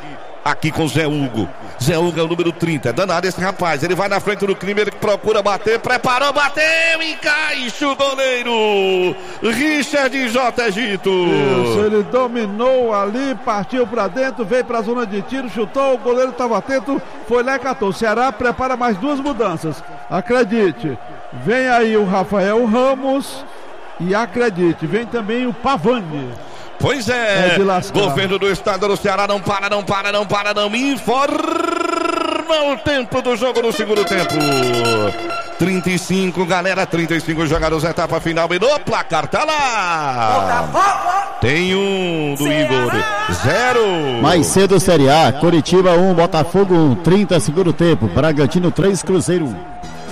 S2: aqui com Zé Hugo. Zé Hugo é o número trinta, é danado esse rapaz, ele vai na frente do crime, ele procura bater, preparou, bateu, encaixa o goleiro Richard J. Egito.
S1: Isso, ele dominou ali, partiu pra dentro, veio pra zona de tiro, chutou, o goleiro estava atento, foi lá e catou. O Ceará prepara mais duas mudanças, acredite, vem aí o Rafael Ramos e acredite, vem também o Pavani.
S2: Pois é, é governo do estado do Ceará não para, não para, não para, não informa o tempo do jogo no segundo tempo. trinta e cinco, galera, trinta e cinco jogadores, etapa final e no placar tá lá. Tem um do Igor, zero.
S4: Mais cedo Série A, Coritiba um, Botafogo um, trinta segundo tempo, Bragantino três, Cruzeiro um.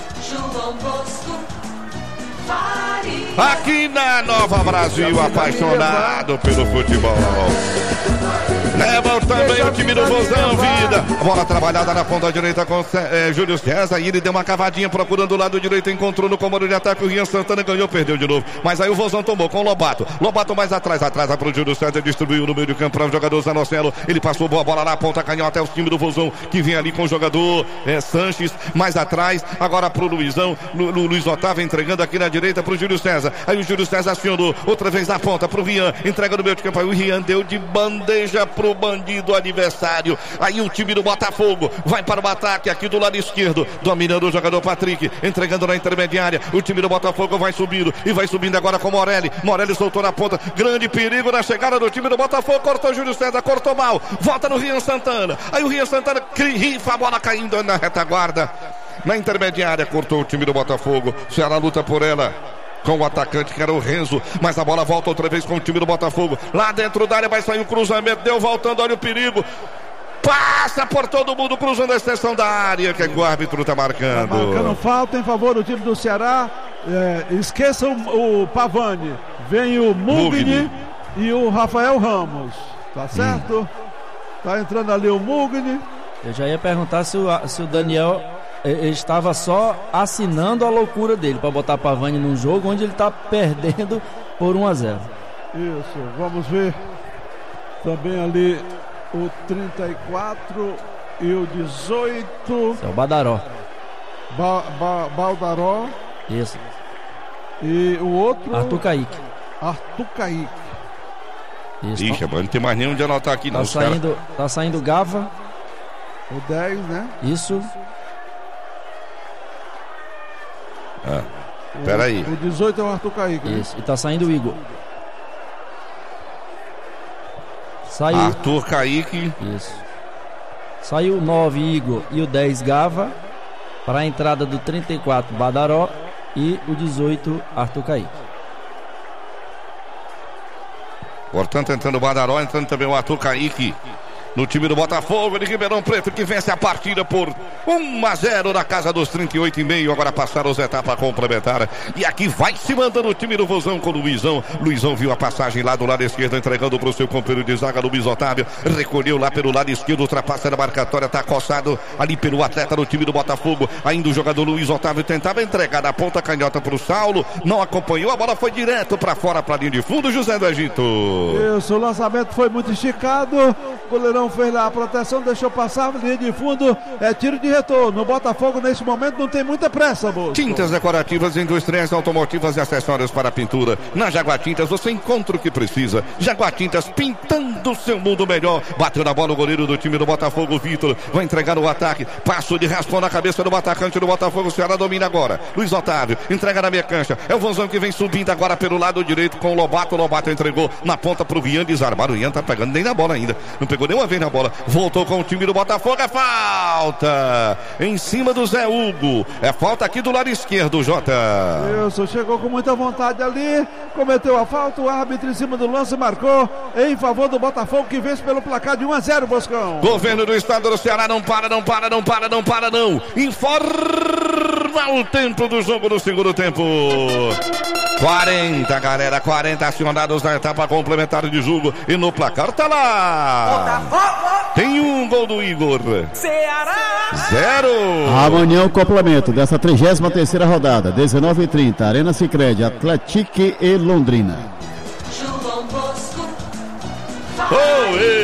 S2: Aqui na Nova Brasil, apaixonado pelo futebol. Leva também o time do Vozão, vida. A bola trabalhada na ponta direita com é, Júlio César. E ele deu uma cavadinha procurando o lado direito. Encontrou no comando de ataque. O Rian Santana ganhou, perdeu de novo. Mas aí o Vozão tomou com o Lobato. Lobato mais atrás, atrás para o Júlio César. Distribuiu no meio de campo para o jogador Zanocelo. Ele passou boa bola na ponta canhota. É o time do Vozão que vem ali com o jogador é, Sanches. Mais atrás, agora para o Luizão. Lu, Lu, Luiz Otávio entregando aqui na direita para o Júlio César. Aí o Júlio César acionou. Outra vez na ponta para o Rian. Entrega no meio de campo. Aí o Rian deu de bandeja pro bandido adversário. Aí o time do Botafogo vai para o ataque aqui do lado esquerdo, dominando o jogador Patrick, entregando na intermediária. O time do Botafogo vai subindo e vai subindo agora com Morelli. Morelli soltou na ponta, grande perigo na chegada do time do Botafogo. Cortou Júlio César, cortou mal, volta no Rian Santana. Aí o Rian Santana rifa a bola caindo na retaguarda, na intermediária, cortou o time do Botafogo. Ceará luta por ela com o atacante que era o Renzo, mas a bola volta outra vez com o time do Botafogo. Lá dentro da área vai sair o cruzamento, deu voltando, olha o perigo. Passa por todo mundo, cruzando a extensão da área, que o árbitro está marcando.
S1: Tá marcando falta em favor do time do Ceará. É, esqueça o, o Pavani. Vem o Mugni e o Rafael Ramos. Tá certo? Hum. Tá entrando ali o Mugni.
S3: Eu já ia perguntar se o, se o Daniel... Ele estava só assinando a loucura dele para botar Pavani num jogo onde ele está perdendo por um a zero.
S1: Isso, vamos ver também ali o trinta e quatro e o dezoito.
S3: É o Badaró.
S1: Ba, ba, Baldaró.
S3: Isso.
S1: E o outro.
S3: Arthur Kaique.
S1: Arthur Kaique.
S2: Isso. Ixi, não tem mais nenhum de anotar aqui,
S3: tá
S2: não.
S3: Saindo, tá saindo Gava.
S1: O dez, né?
S3: Isso.
S2: Ah, peraí.
S1: O dezoito é o Arthur Kaique.
S3: Isso, né? E tá saindo o Igor. Saiu.
S2: Arthur Kaique.
S3: Isso. Saiu o nove Igor e o dez Gava. Para a entrada do trinta e quatro Badaró e o dezoito Arthur Kaique.
S2: Portanto, entrando o Badaró, entrando também o Arthur Kaique. No time do Botafogo de Ribeirão Preto, que vence a partida por um a zero na casa dos trinta e oito e meio. Agora passaram as etapas complementares. E aqui vai se mandando o time do Vozão com o Luizão. Luizão viu a passagem lá do lado esquerdo, entregando para o seu companheiro de zaga, Luiz Otávio. Recolheu lá pelo lado esquerdo, ultrapassa na marcatória, está acossado ali pelo atleta do time do Botafogo. Ainda o jogador Luiz Otávio tentava entregar na ponta canhota para o Saulo. Não acompanhou, a bola foi direto para fora, para a linha de fundo, José do Egito.
S1: Isso, o lançamento foi muito esticado. O goleirão fez lá a proteção, deixou passar, linha de fundo, é tiro de retorno. O Botafogo nesse momento não tem muita pressa, moço.
S2: Tintas decorativas, industriais, automotivas e acessórios para pintura. Na Jaguar Tintas você encontra o que precisa. Jaguar Tintas, pintando o seu mundo melhor. Bateu na bola o goleiro do time do Botafogo, Vitor. Vai entregar o ataque. Passo de raspão na cabeça do atacante do Botafogo. O Ceará domina agora. Luiz Otávio, entrega na meia cancha. É o Vozão que vem subindo agora pelo lado direito com o Lobato. O Lobato entregou na ponta pro Rian, desarmado. O Rian tá pegando nem na bola ainda. Não pegou nem uma vez na bola. Voltou com o time do Botafogo. É falta em cima do Zé Hugo. É falta aqui do lado esquerdo, Jota.
S1: Isso, chegou com muita vontade ali. Cometeu a falta. O árbitro em cima do lance marcou em favor do Botafogo, que vence pelo placar de um a zero, Boscão.
S2: Governo do estado do Ceará não para, não para, não para, não para, não. Informa o tempo do jogo no segundo tempo. quarenta, galera, quarenta acionados na etapa complementar de jogo. E no placar tá lá. Tem um gol do Igor.
S5: Ceará.
S2: Zero.
S4: Amanhã o complemento dessa trigésima terceira rodada, dezenove e trinta, Arena Sicredi, Atlético e Londrina.
S5: João Bosco.
S2: Oh, eu.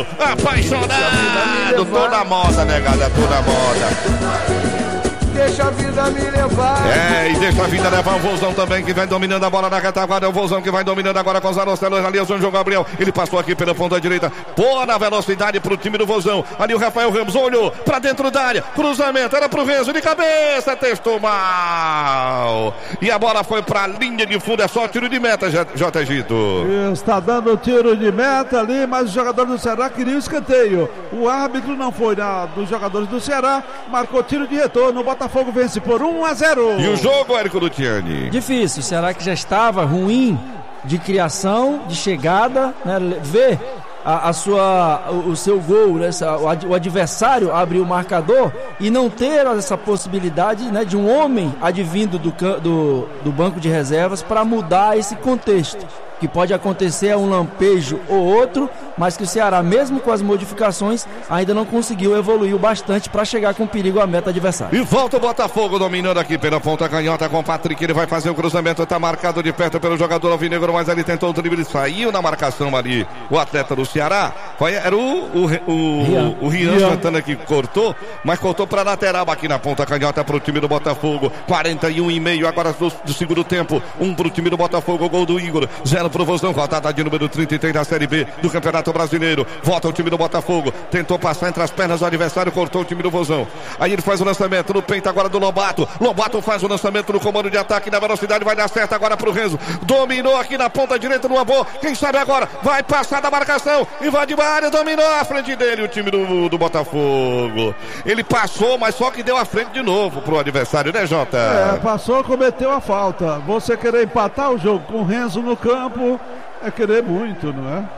S2: Danilo, apaixonado, tô na moda, negada, tô na moda.
S6: Deixa a vida me levar.
S2: É, e deixa a vida levar o Vozão também, que vai dominando a bola na retaguarda. É o Vozão que vai dominando agora com os Arostelos. Ali é o João Gabriel. Ele passou aqui pela ponta direita. Boa na velocidade pro time do Vozão. Ali o Rafael Ramos olhou pra dentro da área. Cruzamento, era pro Renzo de cabeça. Testou mal. E a bola foi pra linha de fundo. É só tiro de meta, J. Gito.
S1: Está dando tiro de meta ali, mas os jogadores do Ceará queriam escanteio. O árbitro não foi na, dos jogadores do Ceará. Marcou tiro de retorno. O Botafogo vence por um a zero.
S2: E o jogo, Érico Lutiani?
S3: Difícil. Será que já estava ruim de criação, de chegada, né? Ver a, a sua, o, o seu gol, né? O adversário abrir o marcador e não ter essa possibilidade, né, de um homem advindo do, do, do banco de reservas para mudar esse contexto. Que pode acontecer um lampejo ou outro, mas que o Ceará, mesmo com as modificações, ainda não conseguiu evoluir bastante para chegar com perigo à meta adversária.
S2: E volta o Botafogo dominando aqui pela ponta canhota com o Patrick. Ele vai fazer o cruzamento, tá marcado de perto pelo jogador alvinegro, mas ele tentou o drible, saiu na marcação ali o atleta do Ceará. Foi, era o, o, o, Rian. o Rian Santana que cortou, mas cortou para lateral aqui na ponta canhota para o time do Botafogo. quarenta e um e meio agora do, do segundo tempo. Um para o time do Botafogo, gol do Igor. Zero pro Vozão, rodada de número trinta e três da Série B do Campeonato Brasileiro. Volta o time do Botafogo, tentou passar entre as pernas do adversário, cortou o time do Vozão. Aí ele faz o lançamento no peito agora do Lobato. Lobato faz o lançamento no comando de ataque, na velocidade, vai dar certo agora pro Renzo. Dominou aqui na ponta direita no Abô. Quem sabe agora vai passar da marcação, invadiu a área, dominou a frente dele o time do, do Botafogo. Ele passou, mas só que deu a frente de novo pro adversário, né, Jota?
S1: É, passou, cometeu a falta. Você querer empatar o jogo com o Renzo no campo é querer muito, não é?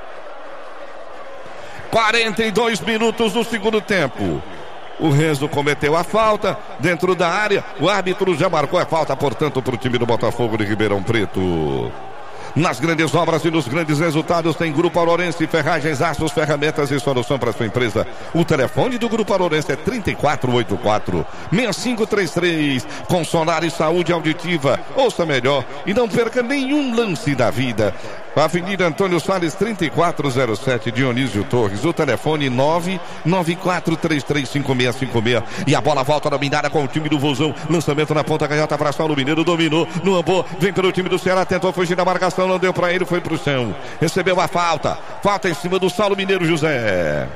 S2: quarenta e dois minutos do segundo tempo. O Renzo cometeu a falta dentro da área. O árbitro já marcou a falta, portanto, para o time do Botafogo de Ribeirão Preto. Nas grandes obras e nos grandes resultados tem Grupo Aurorense, ferragens, aços, ferramentas e solução para sua empresa. O telefone do Grupo Aurorense é trinta e quatro oitenta e quatro, sessenta e cinco trinta e três. Com Sonar e Saúde Auditiva. Ouça melhor e não perca nenhum lance da vida. Avenida Antônio Salles, trinta e quatro zero sete, Dionísio Torres. O telefone nove nove quatro três três cinco seis cinco seis. E a bola volta dominada com o time do Vozão. Lançamento na ponta canhota para Saulo Mineiro. Dominou no Ambô. Vem pelo time do Ceará. Tentou fugir da marcação. Não deu para ele. Foi pro chão. Recebeu a falta. Falta em cima do Saulo Mineiro, José.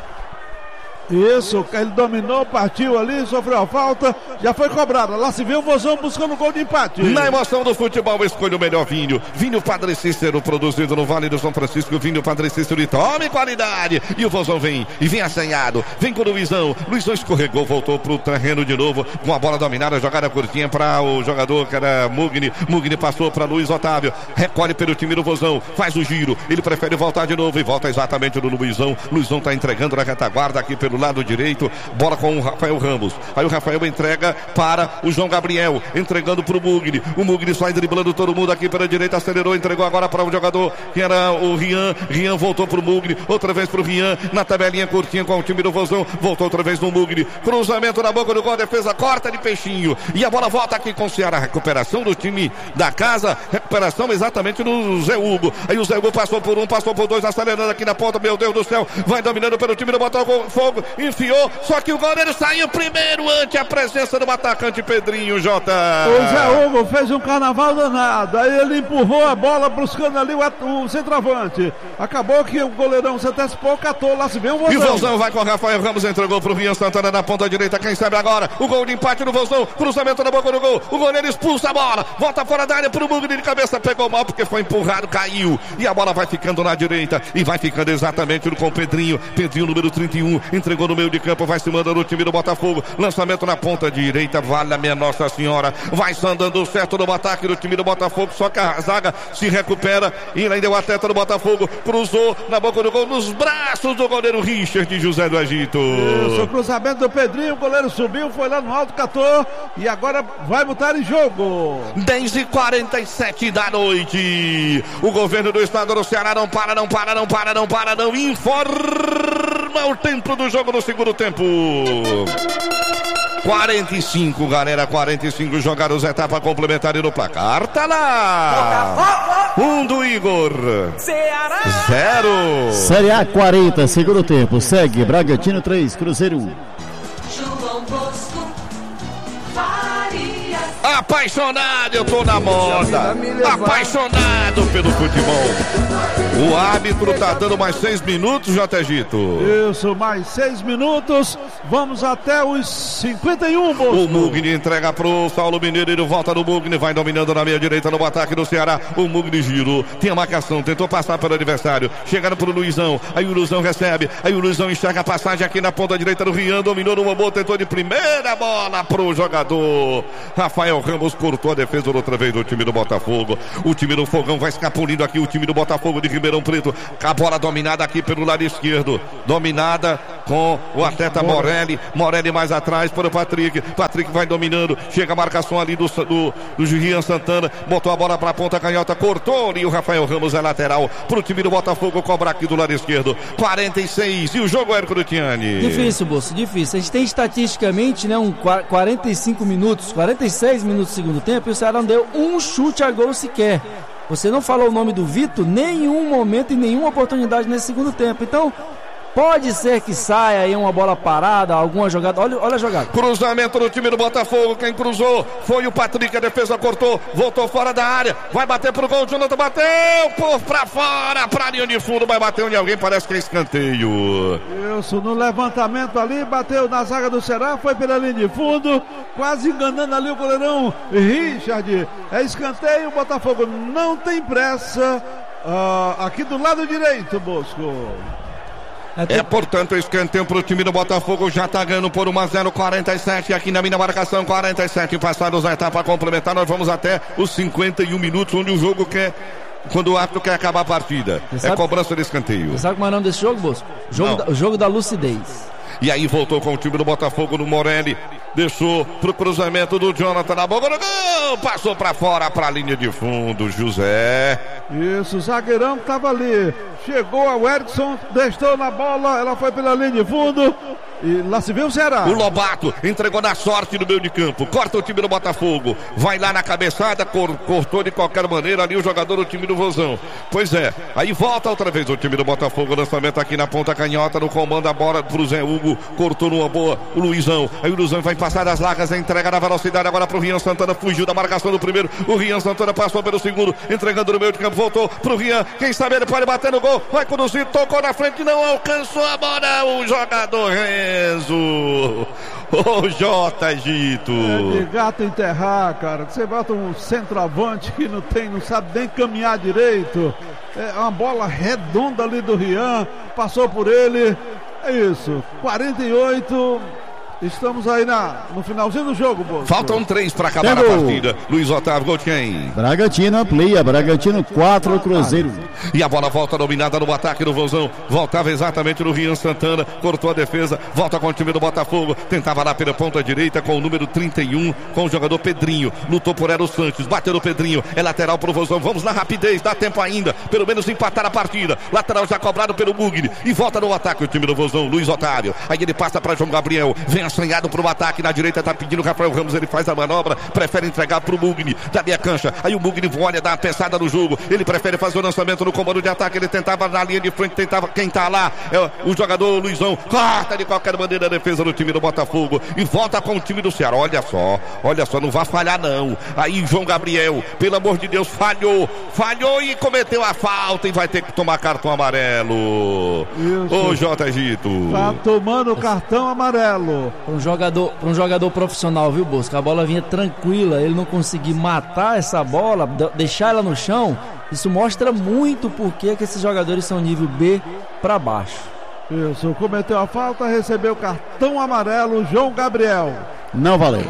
S1: Isso, ele dominou, partiu ali, sofreu a falta, já foi cobrada. Lá se vê o Vozão buscando o gol de empate.
S2: Na emoção do futebol, escolha o melhor vinho. Vinho Padre Cícero, produzido no Vale do São Francisco. Vinho Padre Cícero, e tome qualidade. E o Vozão vem, e vem assanhado. Vem com o Luizão. Luizão escorregou, voltou pro terreno de novo. Com a bola dominada, jogada curtinha para o jogador que era Mugni. Mugni passou para Luiz Otávio. Recolhe pelo time do Vozão. Faz o giro. Ele prefere voltar de novo e volta exatamente no Luizão. Luizão tá entregando na retaguarda aqui pelo lado direito, bola com o Rafael Ramos. Aí o Rafael entrega para o João Gabriel, entregando para o Mugni. O Mugni sai driblando todo mundo aqui pela direita, acelerou, entregou agora para o jogador que era o Rian. Rian voltou para o Mugni, outra vez para o Rian, na tabelinha curtinha com o time do Vozão, voltou outra vez no Mugni. Cruzamento na boca do gol, defesa corta de peixinho. E a bola volta aqui com o Ceará. Recuperação do time da casa, recuperação exatamente do Zé Hugo. Aí o Zé Hugo passou por um, passou por dois, acelerando aqui na ponta, meu Deus do céu, vai dominando pelo time do Botafogo, enfiou, só que o goleiro saiu primeiro ante a presença do atacante Pedrinho, Jota.
S1: O Zé Hugo fez um carnaval danado, aí ele empurrou a bola buscando ali o, o centroavante. Acabou que o goleirão se antecipou, catou, lá se vê o Vozão.
S2: E o Vozão vai com o Rafael Ramos, entregou pro Rian Santana na ponta direita, quem sabe agora, o gol de empate do Vozão, cruzamento na boca do gol, o goleiro expulsa a bola, volta fora da área pro Mugni de cabeça, pegou mal porque foi empurrado, caiu, e a bola vai ficando na direita, e vai ficando exatamente com o Pedrinho, Pedrinho número trinta e um, entregou no meio de campo, vai se mandando o time do Botafogo, lançamento na ponta direita, vale a minha Nossa Senhora, vai só andando certo no ataque do time do Botafogo, só que a zaga se recupera, e ainda o atleta do Botafogo, cruzou na boca do gol, nos braços do goleiro Richard de José do Egito.
S1: Isso, o cruzamento do Pedrinho, o goleiro subiu, foi lá no alto, catou, e agora vai botar em jogo.
S2: dez e quarenta e sete da noite, o governo do estado do Ceará não para, não para, não para, não para, não informa o tempo do jogo no segundo tempo. quarenta e cinco, galera, quarenta e cinco jogaram a etapa complementar e no placar tá lá. Um do Igor.
S5: Ceará.
S2: Zero.
S4: Série A quarenta, segundo tempo. Segue Bragantino três, Cruzeiro um.
S5: João Bosco. Farias.
S2: Apaixonado, eu tô na moda. Apaixonado pelo futebol. O árbitro tá dando mais seis minutos, J. Gito.
S1: Isso, mais seis minutos. Vamos até os cinquenta e um, Bosco.
S2: O Mugni entrega pro Saulo Mineiro. Ele volta no Mugni, vai dominando na meia direita no ataque do Ceará. O Mugni girou, tem a marcação, tentou passar pelo adversário. Chegaram pro Luizão. Aí o Luizão recebe. Aí o Luizão enxerga a passagem aqui na ponta direita do Rian. Dominou numa boa, tentou de primeira bola pro jogador. Rafael Ramos cortou a defesa outra vez do time do Botafogo. O time do Fogão vai escapulindo aqui. O time do Botafogo de Ribeirão Preto. A bola dominada aqui pelo lado esquerdo. Dominada com o atleta Morelli. Morelli mais atrás para o Patrick. Patrick vai dominando. Chega a marcação ali do, do, do Rian Santana. Botou a bola para a ponta canhota. Cortou e o Rafael Ramos é lateral para o time do Botafogo cobrar aqui do lado esquerdo. quarenta e seis. E o jogo, Érico Lutiani?
S3: Difícil, Bolso, difícil. A gente tem estatisticamente, né, um quarenta e cinco minutos, quarenta e seis minutos do segundo tempo e o Ceará não deu um chute a gol sequer. Você não falou o nome do Vitor nenhum momento e nenhuma oportunidade nesse segundo tempo. Então, pode ser que saia aí uma bola parada, alguma jogada. Olha, olha a jogada.
S2: Cruzamento do time do Botafogo. Quem cruzou foi o Patrick. A defesa cortou, voltou fora da área. Vai bater pro gol. O Jonathan bateu por pra fora, pra linha de fundo. Vai bater onde alguém, parece que é escanteio.
S1: Isso, no levantamento ali, bateu na zaga do Ceará, foi pela linha de fundo, quase enganando ali o goleirão Richard. É escanteio, o Botafogo não tem pressa. Uh, aqui do lado direito, Bosco.
S2: É, portanto, escanteio pro time do Botafogo, já tá ganhando por um a zero, quarenta e sete aqui na minha marcação, quarenta e sete passados a etapa complementar, nós vamos até os cinquenta e um minutos, onde o jogo quer, quando o árbitro quer acabar a partida.
S3: Sabe,
S2: é cobrança de escanteio.
S3: Você sabe como é o nome desse jogo, Bosco? Jogo da, o jogo da lucidez.
S2: E aí voltou com o time do Botafogo no Morelli. Deixou pro cruzamento do Jonathan na boca do gol. Passou pra fora, pra linha de fundo, José.
S1: Isso, o zagueirão que tava ali. Chegou a Erickson, deixou na bola, ela foi pela linha de fundo. E lá se vê o Ceará.
S2: O Lobato entregou na sorte no meio de campo. Corta o time do Botafogo. Vai lá na cabeçada, cor, cortou de qualquer maneira ali o jogador do time do Vozão. Pois é, aí volta outra vez o time do Botafogo. Lançamento aqui na ponta canhota, no comando a bola pro Zé Hugo. Cortou numa boa o Luizão. Aí o Luizão vai passar das largas, entrega na velocidade agora pro Rian Santana. Fugiu da marcação do primeiro. O Rian Santana passou pelo segundo, entregando no meio de campo. Voltou pro Rian. Quem sabe ele pode bater no gol. Vai conduzir, tocou na frente, não alcançou a bola. O jogador Renzo. Ô J. Gito.
S1: É de gato enterrar, cara. Você bota um centroavante que não tem, não sabe nem caminhar direito. É uma bola redonda ali do Rian. Passou por ele. É isso. quarenta e oito. Estamos aí na, no finalzinho do jogo, Bosco.
S2: Faltam três para acabar
S4: Tempo.
S2: a partida. Luiz Otávio, gol de quem?
S4: Bragantino amplia, Bragantino quatro, Cruzeiro.
S2: E a bola volta dominada no ataque do Vozão. Voltava exatamente no Rian Santana. Cortou a defesa. Volta com o time do Botafogo. Tentava lá pela ponta direita com o número trinta e um. Com o jogador Pedrinho. Lutou por Eros Santos. Bateu no Pedrinho. É lateral pro Vozão. Vamos na rapidez. Dá tempo ainda. Pelo menos empatar a partida. Lateral já cobrado pelo Mugni. E volta no ataque o time do Vozão. Luiz Otávio. Aí ele passa para João Gabriel. Vem assanhado pro ataque na direita, tá pedindo o Rafael Ramos, ele faz a manobra, prefere entregar pro Mugni, da minha cancha, aí o Mugni olha, dá uma pensada no jogo, ele prefere fazer o lançamento no comando de ataque, ele tentava na linha de frente, tentava, quem tá lá é o jogador Luizão, corta de qualquer maneira a defesa do time do Botafogo e volta com o time do Ceará, olha só, olha só, não vai falhar não, aí João Gabriel, pelo amor de Deus, falhou, falhou e cometeu a falta e vai ter que tomar cartão amarelo. Ô J. Gito.
S1: Tá tomando cartão amarelo.
S3: Um jogador para um jogador profissional, viu, Bosco? A bola vinha tranquila, ele não conseguir matar essa bola, deixar ela no chão. Isso mostra muito porque que esses jogadores são nível B para baixo.
S1: Isso, cometeu a falta, recebeu cartão amarelo, João Gabriel.
S4: Não valeu.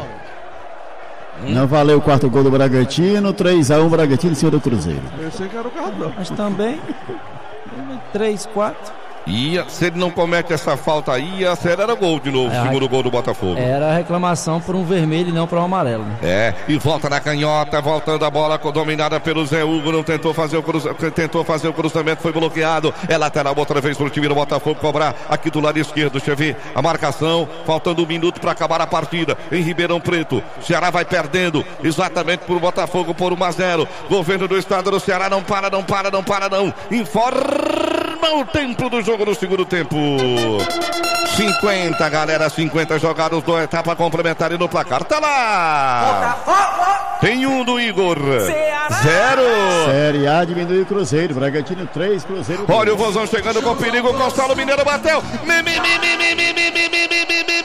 S4: Não valeu o quarto gol do Bragantino, três a um Bragantino em cima do Cruzeiro.
S1: Pensei que era o cartão.
S3: Mas também três, quatro.
S2: Ia, se ele não comete essa falta aí, ia ser era gol de novo, é, segundo gol do Botafogo.
S3: Era reclamação por um vermelho e não para um amarelo. Né?
S2: É, e volta na canhota, voltando a bola dominada pelo Zé Hugo, não tentou fazer o cruzamento, tentou fazer o cruzamento, foi bloqueado. É lateral outra vez para o time do Botafogo cobrar aqui do lado esquerdo. Deixa eu ver a marcação, faltando um minuto para acabar a partida em Ribeirão Preto. Ceará vai perdendo exatamente por Botafogo por um a zero. Governo do estado do Ceará não para, não para, não para, não. Informa o tempo do jogo no segundo tempo. cinquenta, galera, cinquenta jogados, duas etapas complementares no placar. Tá lá! Tem um do Igor. Zero.
S4: Série A diminui o Cruzeiro. Bragantino três, Cruzeiro dois.
S2: Olha o Vozão chegando com perigo. Gonçalo Mineiro bateu. Mi, mi, mi, mi, mi, mi, mi, mi, mi, mi,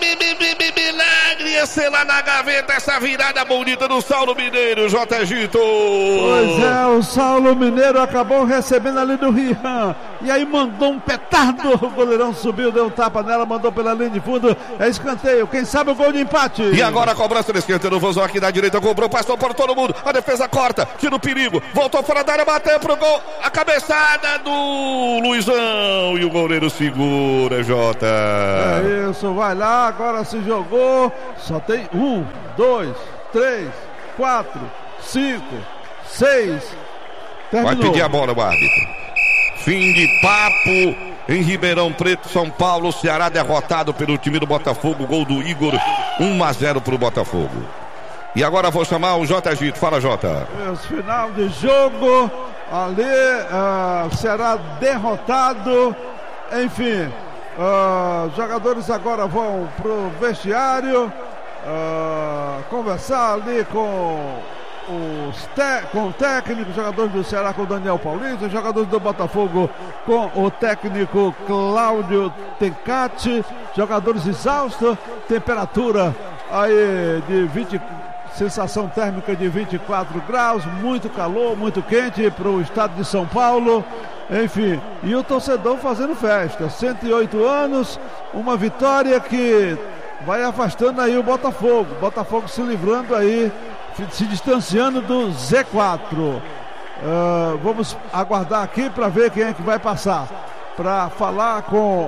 S2: milagre. Esse lá na gaveta. Essa virada bonita do Saulo Mineiro. J. Egito.
S1: Pois é, o Saulo Mineiro acabou recebendo ali do Rian. E aí mandou um petardo. O goleirão subiu, deu um tapa nela, mandou pela linha de fundo. É escanteio. Quem sabe o gol de empate.
S2: E agora a cobrança do escanteio do Vozão aqui da direita. Cobrou, passou por todo mundo. A defesa corta, tira o perigo. Voltou fora da área, bateu pro gol. A cabeçada do Luizão. E o goleiro segura, Jota.
S1: É isso, vai lá. Agora se jogou. Só tem um, dois, três, quatro, cinco, seis. Terminou.
S2: Vai pedir a bola o árbitro. Fim de papo em Ribeirão Preto, São Paulo. Ceará derrotado pelo time do Botafogo. Gol do Igor. um a zero pro Botafogo. E agora vou chamar o J. Egito. Fala, Jota.
S1: Esse final de jogo. Ali, uh, Ceará derrotado. Enfim, uh, jogadores agora vão pro vestiário. Uh, conversar ali com os te com o técnico, jogadores do Ceará com o Daniel Paulista, jogadores do Botafogo com o técnico Cláudio Tencati, jogadores exaustos, temperatura aí de vinte, sensação térmica de vinte e quatro graus, muito calor, muito quente para o estado de São Paulo. Enfim, e o torcedor fazendo festa, cento e oito anos, uma vitória que vai afastando aí o Botafogo, Botafogo se livrando aí, se distanciando do Z quatro. Uh, vamos aguardar aqui para ver quem é que vai passar, para falar com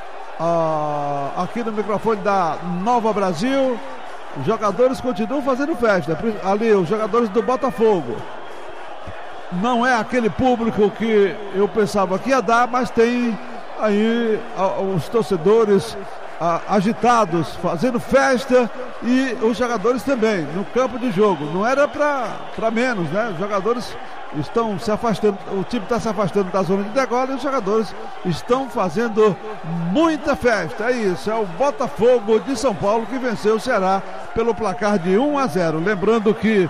S1: uh, aqui no microfone da Nova Brasil. Os jogadores continuam fazendo festa, ali os jogadores do Botafogo. Não é aquele público que eu pensava que ia dar, mas tem aí uh, os torcedores Uh, agitados, fazendo festa, e os jogadores também no campo de jogo. Não era para menos, né? Os jogadores estão se afastando, o time está se afastando da zona de degola e os jogadores estão fazendo muita festa. É isso, é o Botafogo de São Paulo que venceu o Ceará pelo placar de um a zero. Lembrando que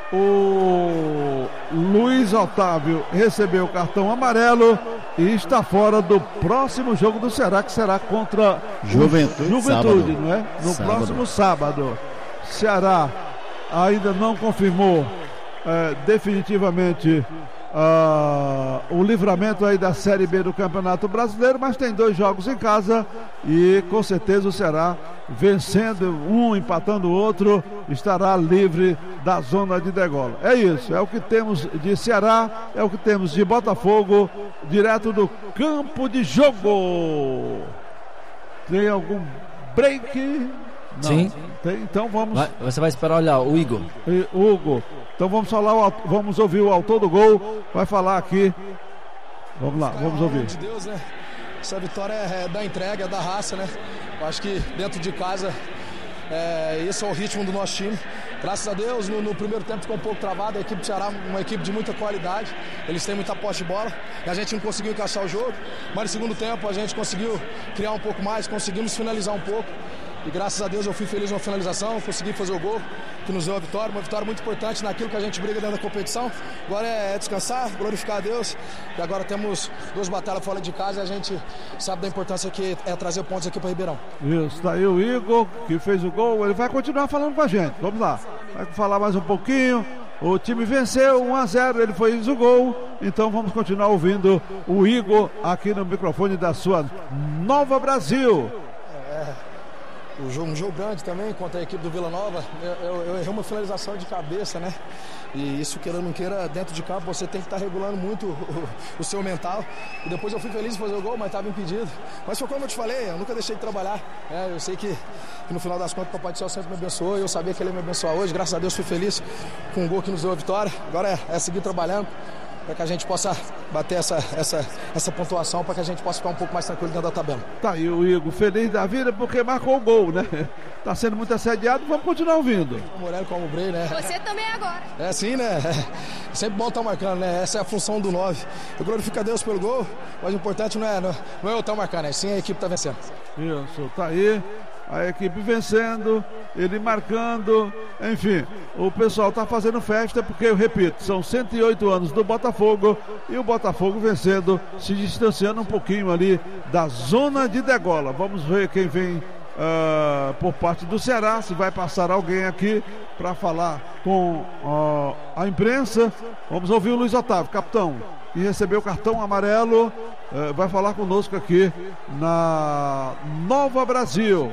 S1: o Luiz Otávio recebeu o cartão amarelo e está fora do próximo jogo do Ceará, que será contra
S4: Juventude,
S1: Juventude,
S4: sábado.
S1: Não é? No
S4: sábado.
S1: próximo sábado. Ceará ainda não confirmou é, definitivamente uh, o livramento aí da Série B do Campeonato Brasileiro, mas tem dois jogos em casa e com certeza o Ceará, vencendo um, empatando o outro, estará livre da zona de degola. É isso, é o que temos de Ceará, é o que temos de Botafogo, direto do campo de jogo. Tem algum break? Não.
S3: Sim.
S1: Tem, então vamos.
S3: Vai, você vai esperar olhar o Igor.
S1: E, Hugo. Então vamos falar, vamos ouvir o autor do gol. Vai falar aqui. Vamos lá, vamos ouvir.
S7: De Deus, né? Essa vitória é da entrega, é da raça, né? Eu acho que dentro de casa, é, esse é o ritmo do nosso time. Graças a Deus, no, no primeiro tempo ficou um pouco travado. A equipe do Ceará, uma equipe de muita qualidade. Eles têm muita posse de bola. E a gente não conseguiu encaixar o jogo. Mas no segundo tempo a gente conseguiu criar um pouco mais, conseguimos finalizar um pouco. E graças a Deus eu fui feliz na finalização, consegui fazer o gol, que nos deu a vitória. Uma vitória muito importante naquilo que a gente briga dentro da competição. Agora é descansar, glorificar a Deus. E agora temos duas batalhas fora de casa e a gente sabe da importância que é trazer pontos aqui para Ribeirão.
S1: Isso, tá aí o Igor, que fez o gol. Ele vai continuar falando com a gente. Vamos lá, vai falar mais um pouquinho. O time venceu um a zero, ele fez o gol. Então vamos continuar ouvindo o Igor aqui no microfone da sua Nova Brasil.
S7: É. o jogo, um jogo grande também contra a equipe do Vila Nova. Eu, eu, eu errei uma finalização de cabeça, né? E isso, queira ou não queira, dentro de campo você tem que estar regulando muito o, o seu mental. E depois eu fui feliz em fazer o gol, mas estava impedido. Mas foi como eu te falei, eu nunca deixei de trabalhar. É, eu sei que, que no final das contas o Papai do Céu sempre me abençoou. Eu sabia que ele ia me abençoar hoje. Graças a Deus fui feliz com o gol que nos deu a vitória. Agora é, é seguir trabalhando para que a gente possa bater essa, essa, essa pontuação, para que a gente possa ficar um pouco mais tranquilo dentro da tabela.
S1: Tá aí o Igor feliz da vida porque marcou o gol, né? Tá sendo muito assediado, vamos continuar ouvindo.
S7: O Morelli como o Brei, né?
S5: Você também agora.
S7: É assim, né? É sempre bom estar marcando, né? Essa é a função do nove. Eu glorifico a Deus pelo gol, mas o importante não é, não, não é eu estar marcando, é sim a equipe tá vencendo.
S1: Isso, tá aí. A equipe vencendo, ele marcando, enfim, o pessoal tá fazendo festa porque, eu repito, são cento e oito anos do Botafogo e o Botafogo vencendo, se distanciando um pouquinho ali da zona de degola. Vamos ver quem vem uh, por parte do Ceará, se vai passar alguém aqui para falar com uh, a imprensa. Vamos ouvir o Luiz Otávio, capitão, e recebeu o cartão amarelo, uh, vai falar conosco aqui na Nova Brasil.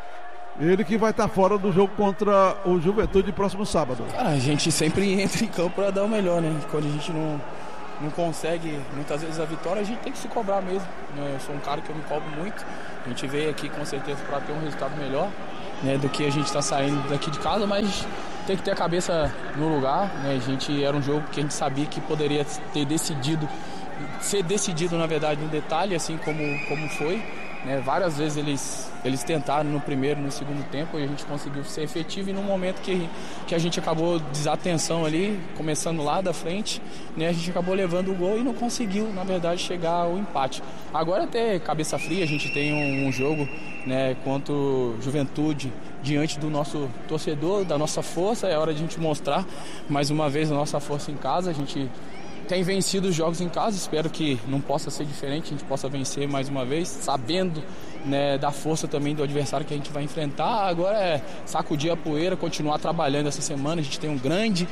S1: Ele que vai estar fora do jogo contra o Juventude próximo sábado.
S8: Cara, a gente sempre entra em campo para dar o melhor, né? Quando a gente não, não consegue muitas vezes a vitória, a gente tem que se cobrar mesmo, né? Eu sou um cara que eu me cobro muito. A gente veio aqui com certeza para ter um resultado melhor, né, do que a gente está saindo daqui de casa, mas tem que ter a cabeça no lugar, né? A gente era um jogo que a gente sabia que poderia ter decidido, ser decidido na verdade no detalhe, assim como, como foi. Né, várias vezes eles, eles tentaram no primeiro, no segundo tempo, e a gente conseguiu ser efetivo, e no momento que, que a gente acabou desatenção ali, começando lá da frente, né, a gente acabou levando o gol e não conseguiu, na verdade, chegar ao empate. Agora até cabeça fria, a gente tem um, um jogo, né, contra o Juventude, diante do nosso torcedor, da nossa força, é hora de a gente mostrar mais uma vez a nossa força em casa. A gente tem vencido os jogos em casa, espero que não possa ser diferente, a gente possa vencer mais uma vez, sabendo, né, da força também do adversário que a gente vai enfrentar. Agora é sacudir a poeira, continuar trabalhando essa semana. A gente tem um grande,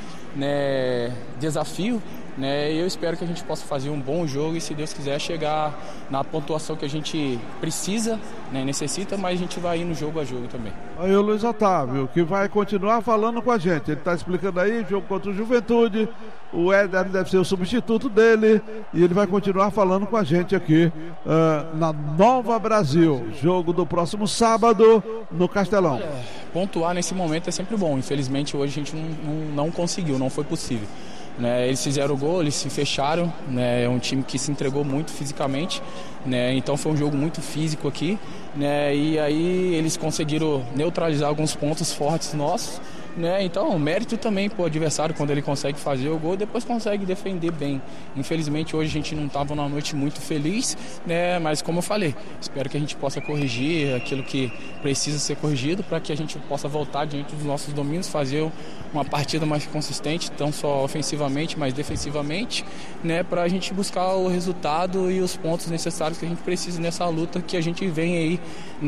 S8: né, desafio, né, e eu espero que a gente possa fazer um bom jogo e, se Deus quiser, chegar na pontuação que a gente precisa, né, necessita, mas a gente vai ir no jogo a jogo também.
S1: Aí o Luiz Otávio, que vai continuar falando com a gente. Ele está explicando aí, jogo contra o Juventude, o Éder deve ser o substituto dele, e ele vai continuar falando com a gente aqui uh, na Nova Brasil, jogo do próximo sábado no Castelão.
S8: Olha, pontuar nesse momento é sempre bom. Infelizmente hoje a gente não, não, não conseguiu, não foi possível. Né, eles fizeram o gol, eles se fecharam, né, é um time que se entregou muito fisicamente, né, então foi um jogo muito físico aqui, né, e aí eles conseguiram neutralizar alguns pontos fortes nossos, né, então o mérito também para o adversário quando ele consegue fazer o gol, depois consegue defender bem. Infelizmente hoje a gente não estava numa noite muito feliz, né, mas como eu falei, espero que a gente possa corrigir aquilo que precisa ser corrigido para que a gente possa voltar diante dos nossos domínios, fazer uma partida mais consistente, não só ofensivamente, mas defensivamente, né, para a gente buscar o resultado e os pontos necessários que a gente precisa nessa luta que a gente vem aí,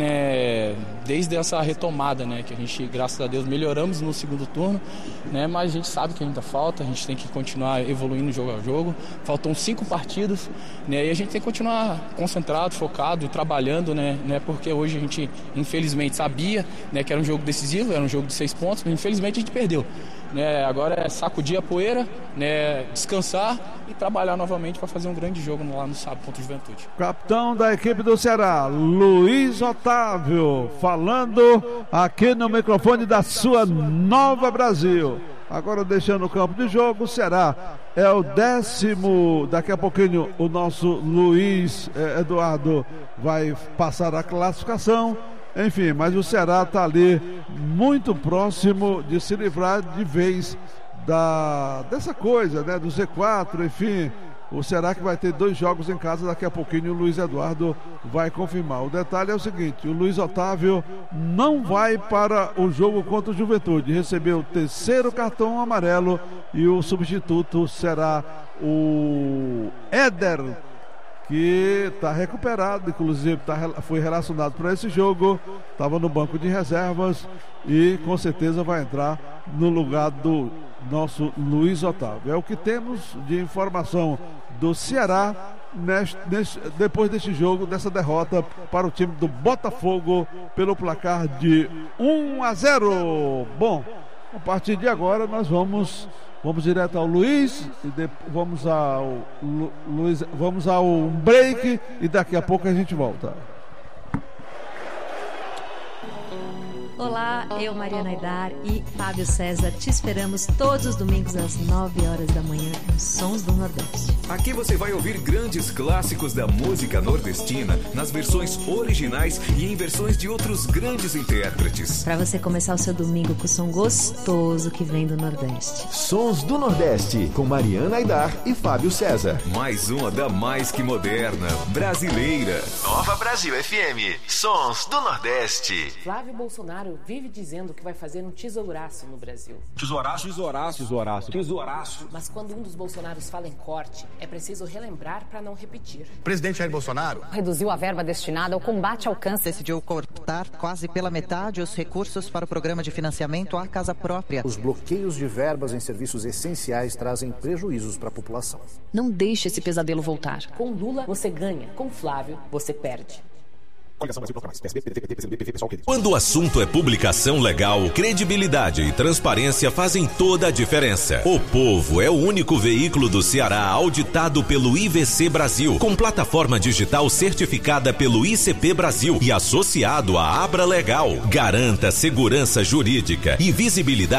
S8: né, desde essa retomada, né, que a gente, graças a Deus, melhoramos no segundo turno, né, mas a gente sabe que ainda falta, a gente tem que continuar evoluindo jogo a jogo. Faltam cinco partidas, né, e a gente tem que continuar concentrado, focado, trabalhando, né, né, porque hoje a gente, infelizmente, sabia, né, que era um jogo decisivo, era um jogo de seis pontos, mas infelizmente a gente perdeu. Né, agora é sacudir a poeira, né, descansar e trabalhar novamente para fazer um grande jogo lá no sábado contra o Juventude.
S1: Capitão da equipe do Ceará, Luiz Otávio, falando aqui no microfone da sua Nova Brasil. Agora deixando o campo de jogo, o Ceará é o décimo. Daqui a pouquinho o nosso Luiz eh, Eduardo vai passar a classificação. Enfim, mas o Ceará está ali muito próximo de se livrar de vez da, dessa coisa, né, do Z quatro, enfim. O Ceará que vai ter dois jogos em casa daqui a pouquinho, o Luiz Eduardo vai confirmar. O detalhe é o seguinte, o Luiz Otávio não vai para o jogo contra o Juventude, recebeu o terceiro cartão amarelo e o substituto será o Éder, que está recuperado, inclusive tá, foi relacionado para esse jogo, estava no banco de reservas e com certeza vai entrar no lugar do nosso Luiz Otávio. É o que temos de informação do Ceará neste, neste, depois deste jogo, dessa derrota para o time do Botafogo pelo placar de um a zero. Bom, a partir de agora nós vamos vamos direto ao Luiz e de, vamos ao Lu, Luiz, vamos ao break e daqui a pouco a gente volta.
S9: Olá, eu, Mariana Aidar e Fábio César te esperamos todos os domingos às nove horas da manhã com Sons do Nordeste.
S10: Aqui você vai ouvir grandes clássicos da música nordestina nas versões originais e em versões de outros grandes intérpretes.
S9: Para você começar o seu domingo com o som gostoso que vem do Nordeste.
S11: Sons do Nordeste com Mariana Aidar e Fábio César.
S10: Mais uma da mais que moderna, brasileira.
S11: Nova Brasil F M, Sons do Nordeste.
S12: Flávio Bolsonaro vive dizendo que vai fazer um tesouraço no Brasil.
S13: Tesouraço? Tesouraço. Tesouraço. Tesouraço.
S12: Mas quando um dos Bolsonaros fala em corte, é preciso relembrar para não repetir.
S14: O presidente Jair Bolsonaro
S15: reduziu a verba destinada ao combate ao câncer.
S16: Decidiu cortar quase pela metade os recursos para o programa de financiamento à casa própria.
S17: Os bloqueios de verbas em serviços essenciais trazem prejuízos para a população.
S18: Não deixe esse pesadelo voltar.
S12: Com Lula, você ganha. Com Flávio, você perde.
S19: Quando o assunto é publicação legal, credibilidade e transparência fazem toda a diferença. O Povo é o único veículo do Ceará auditado pelo I V C Brasil, com plataforma digital certificada pelo I C P Brasil e associado à Abra Legal. Garanta segurança jurídica e visibilidade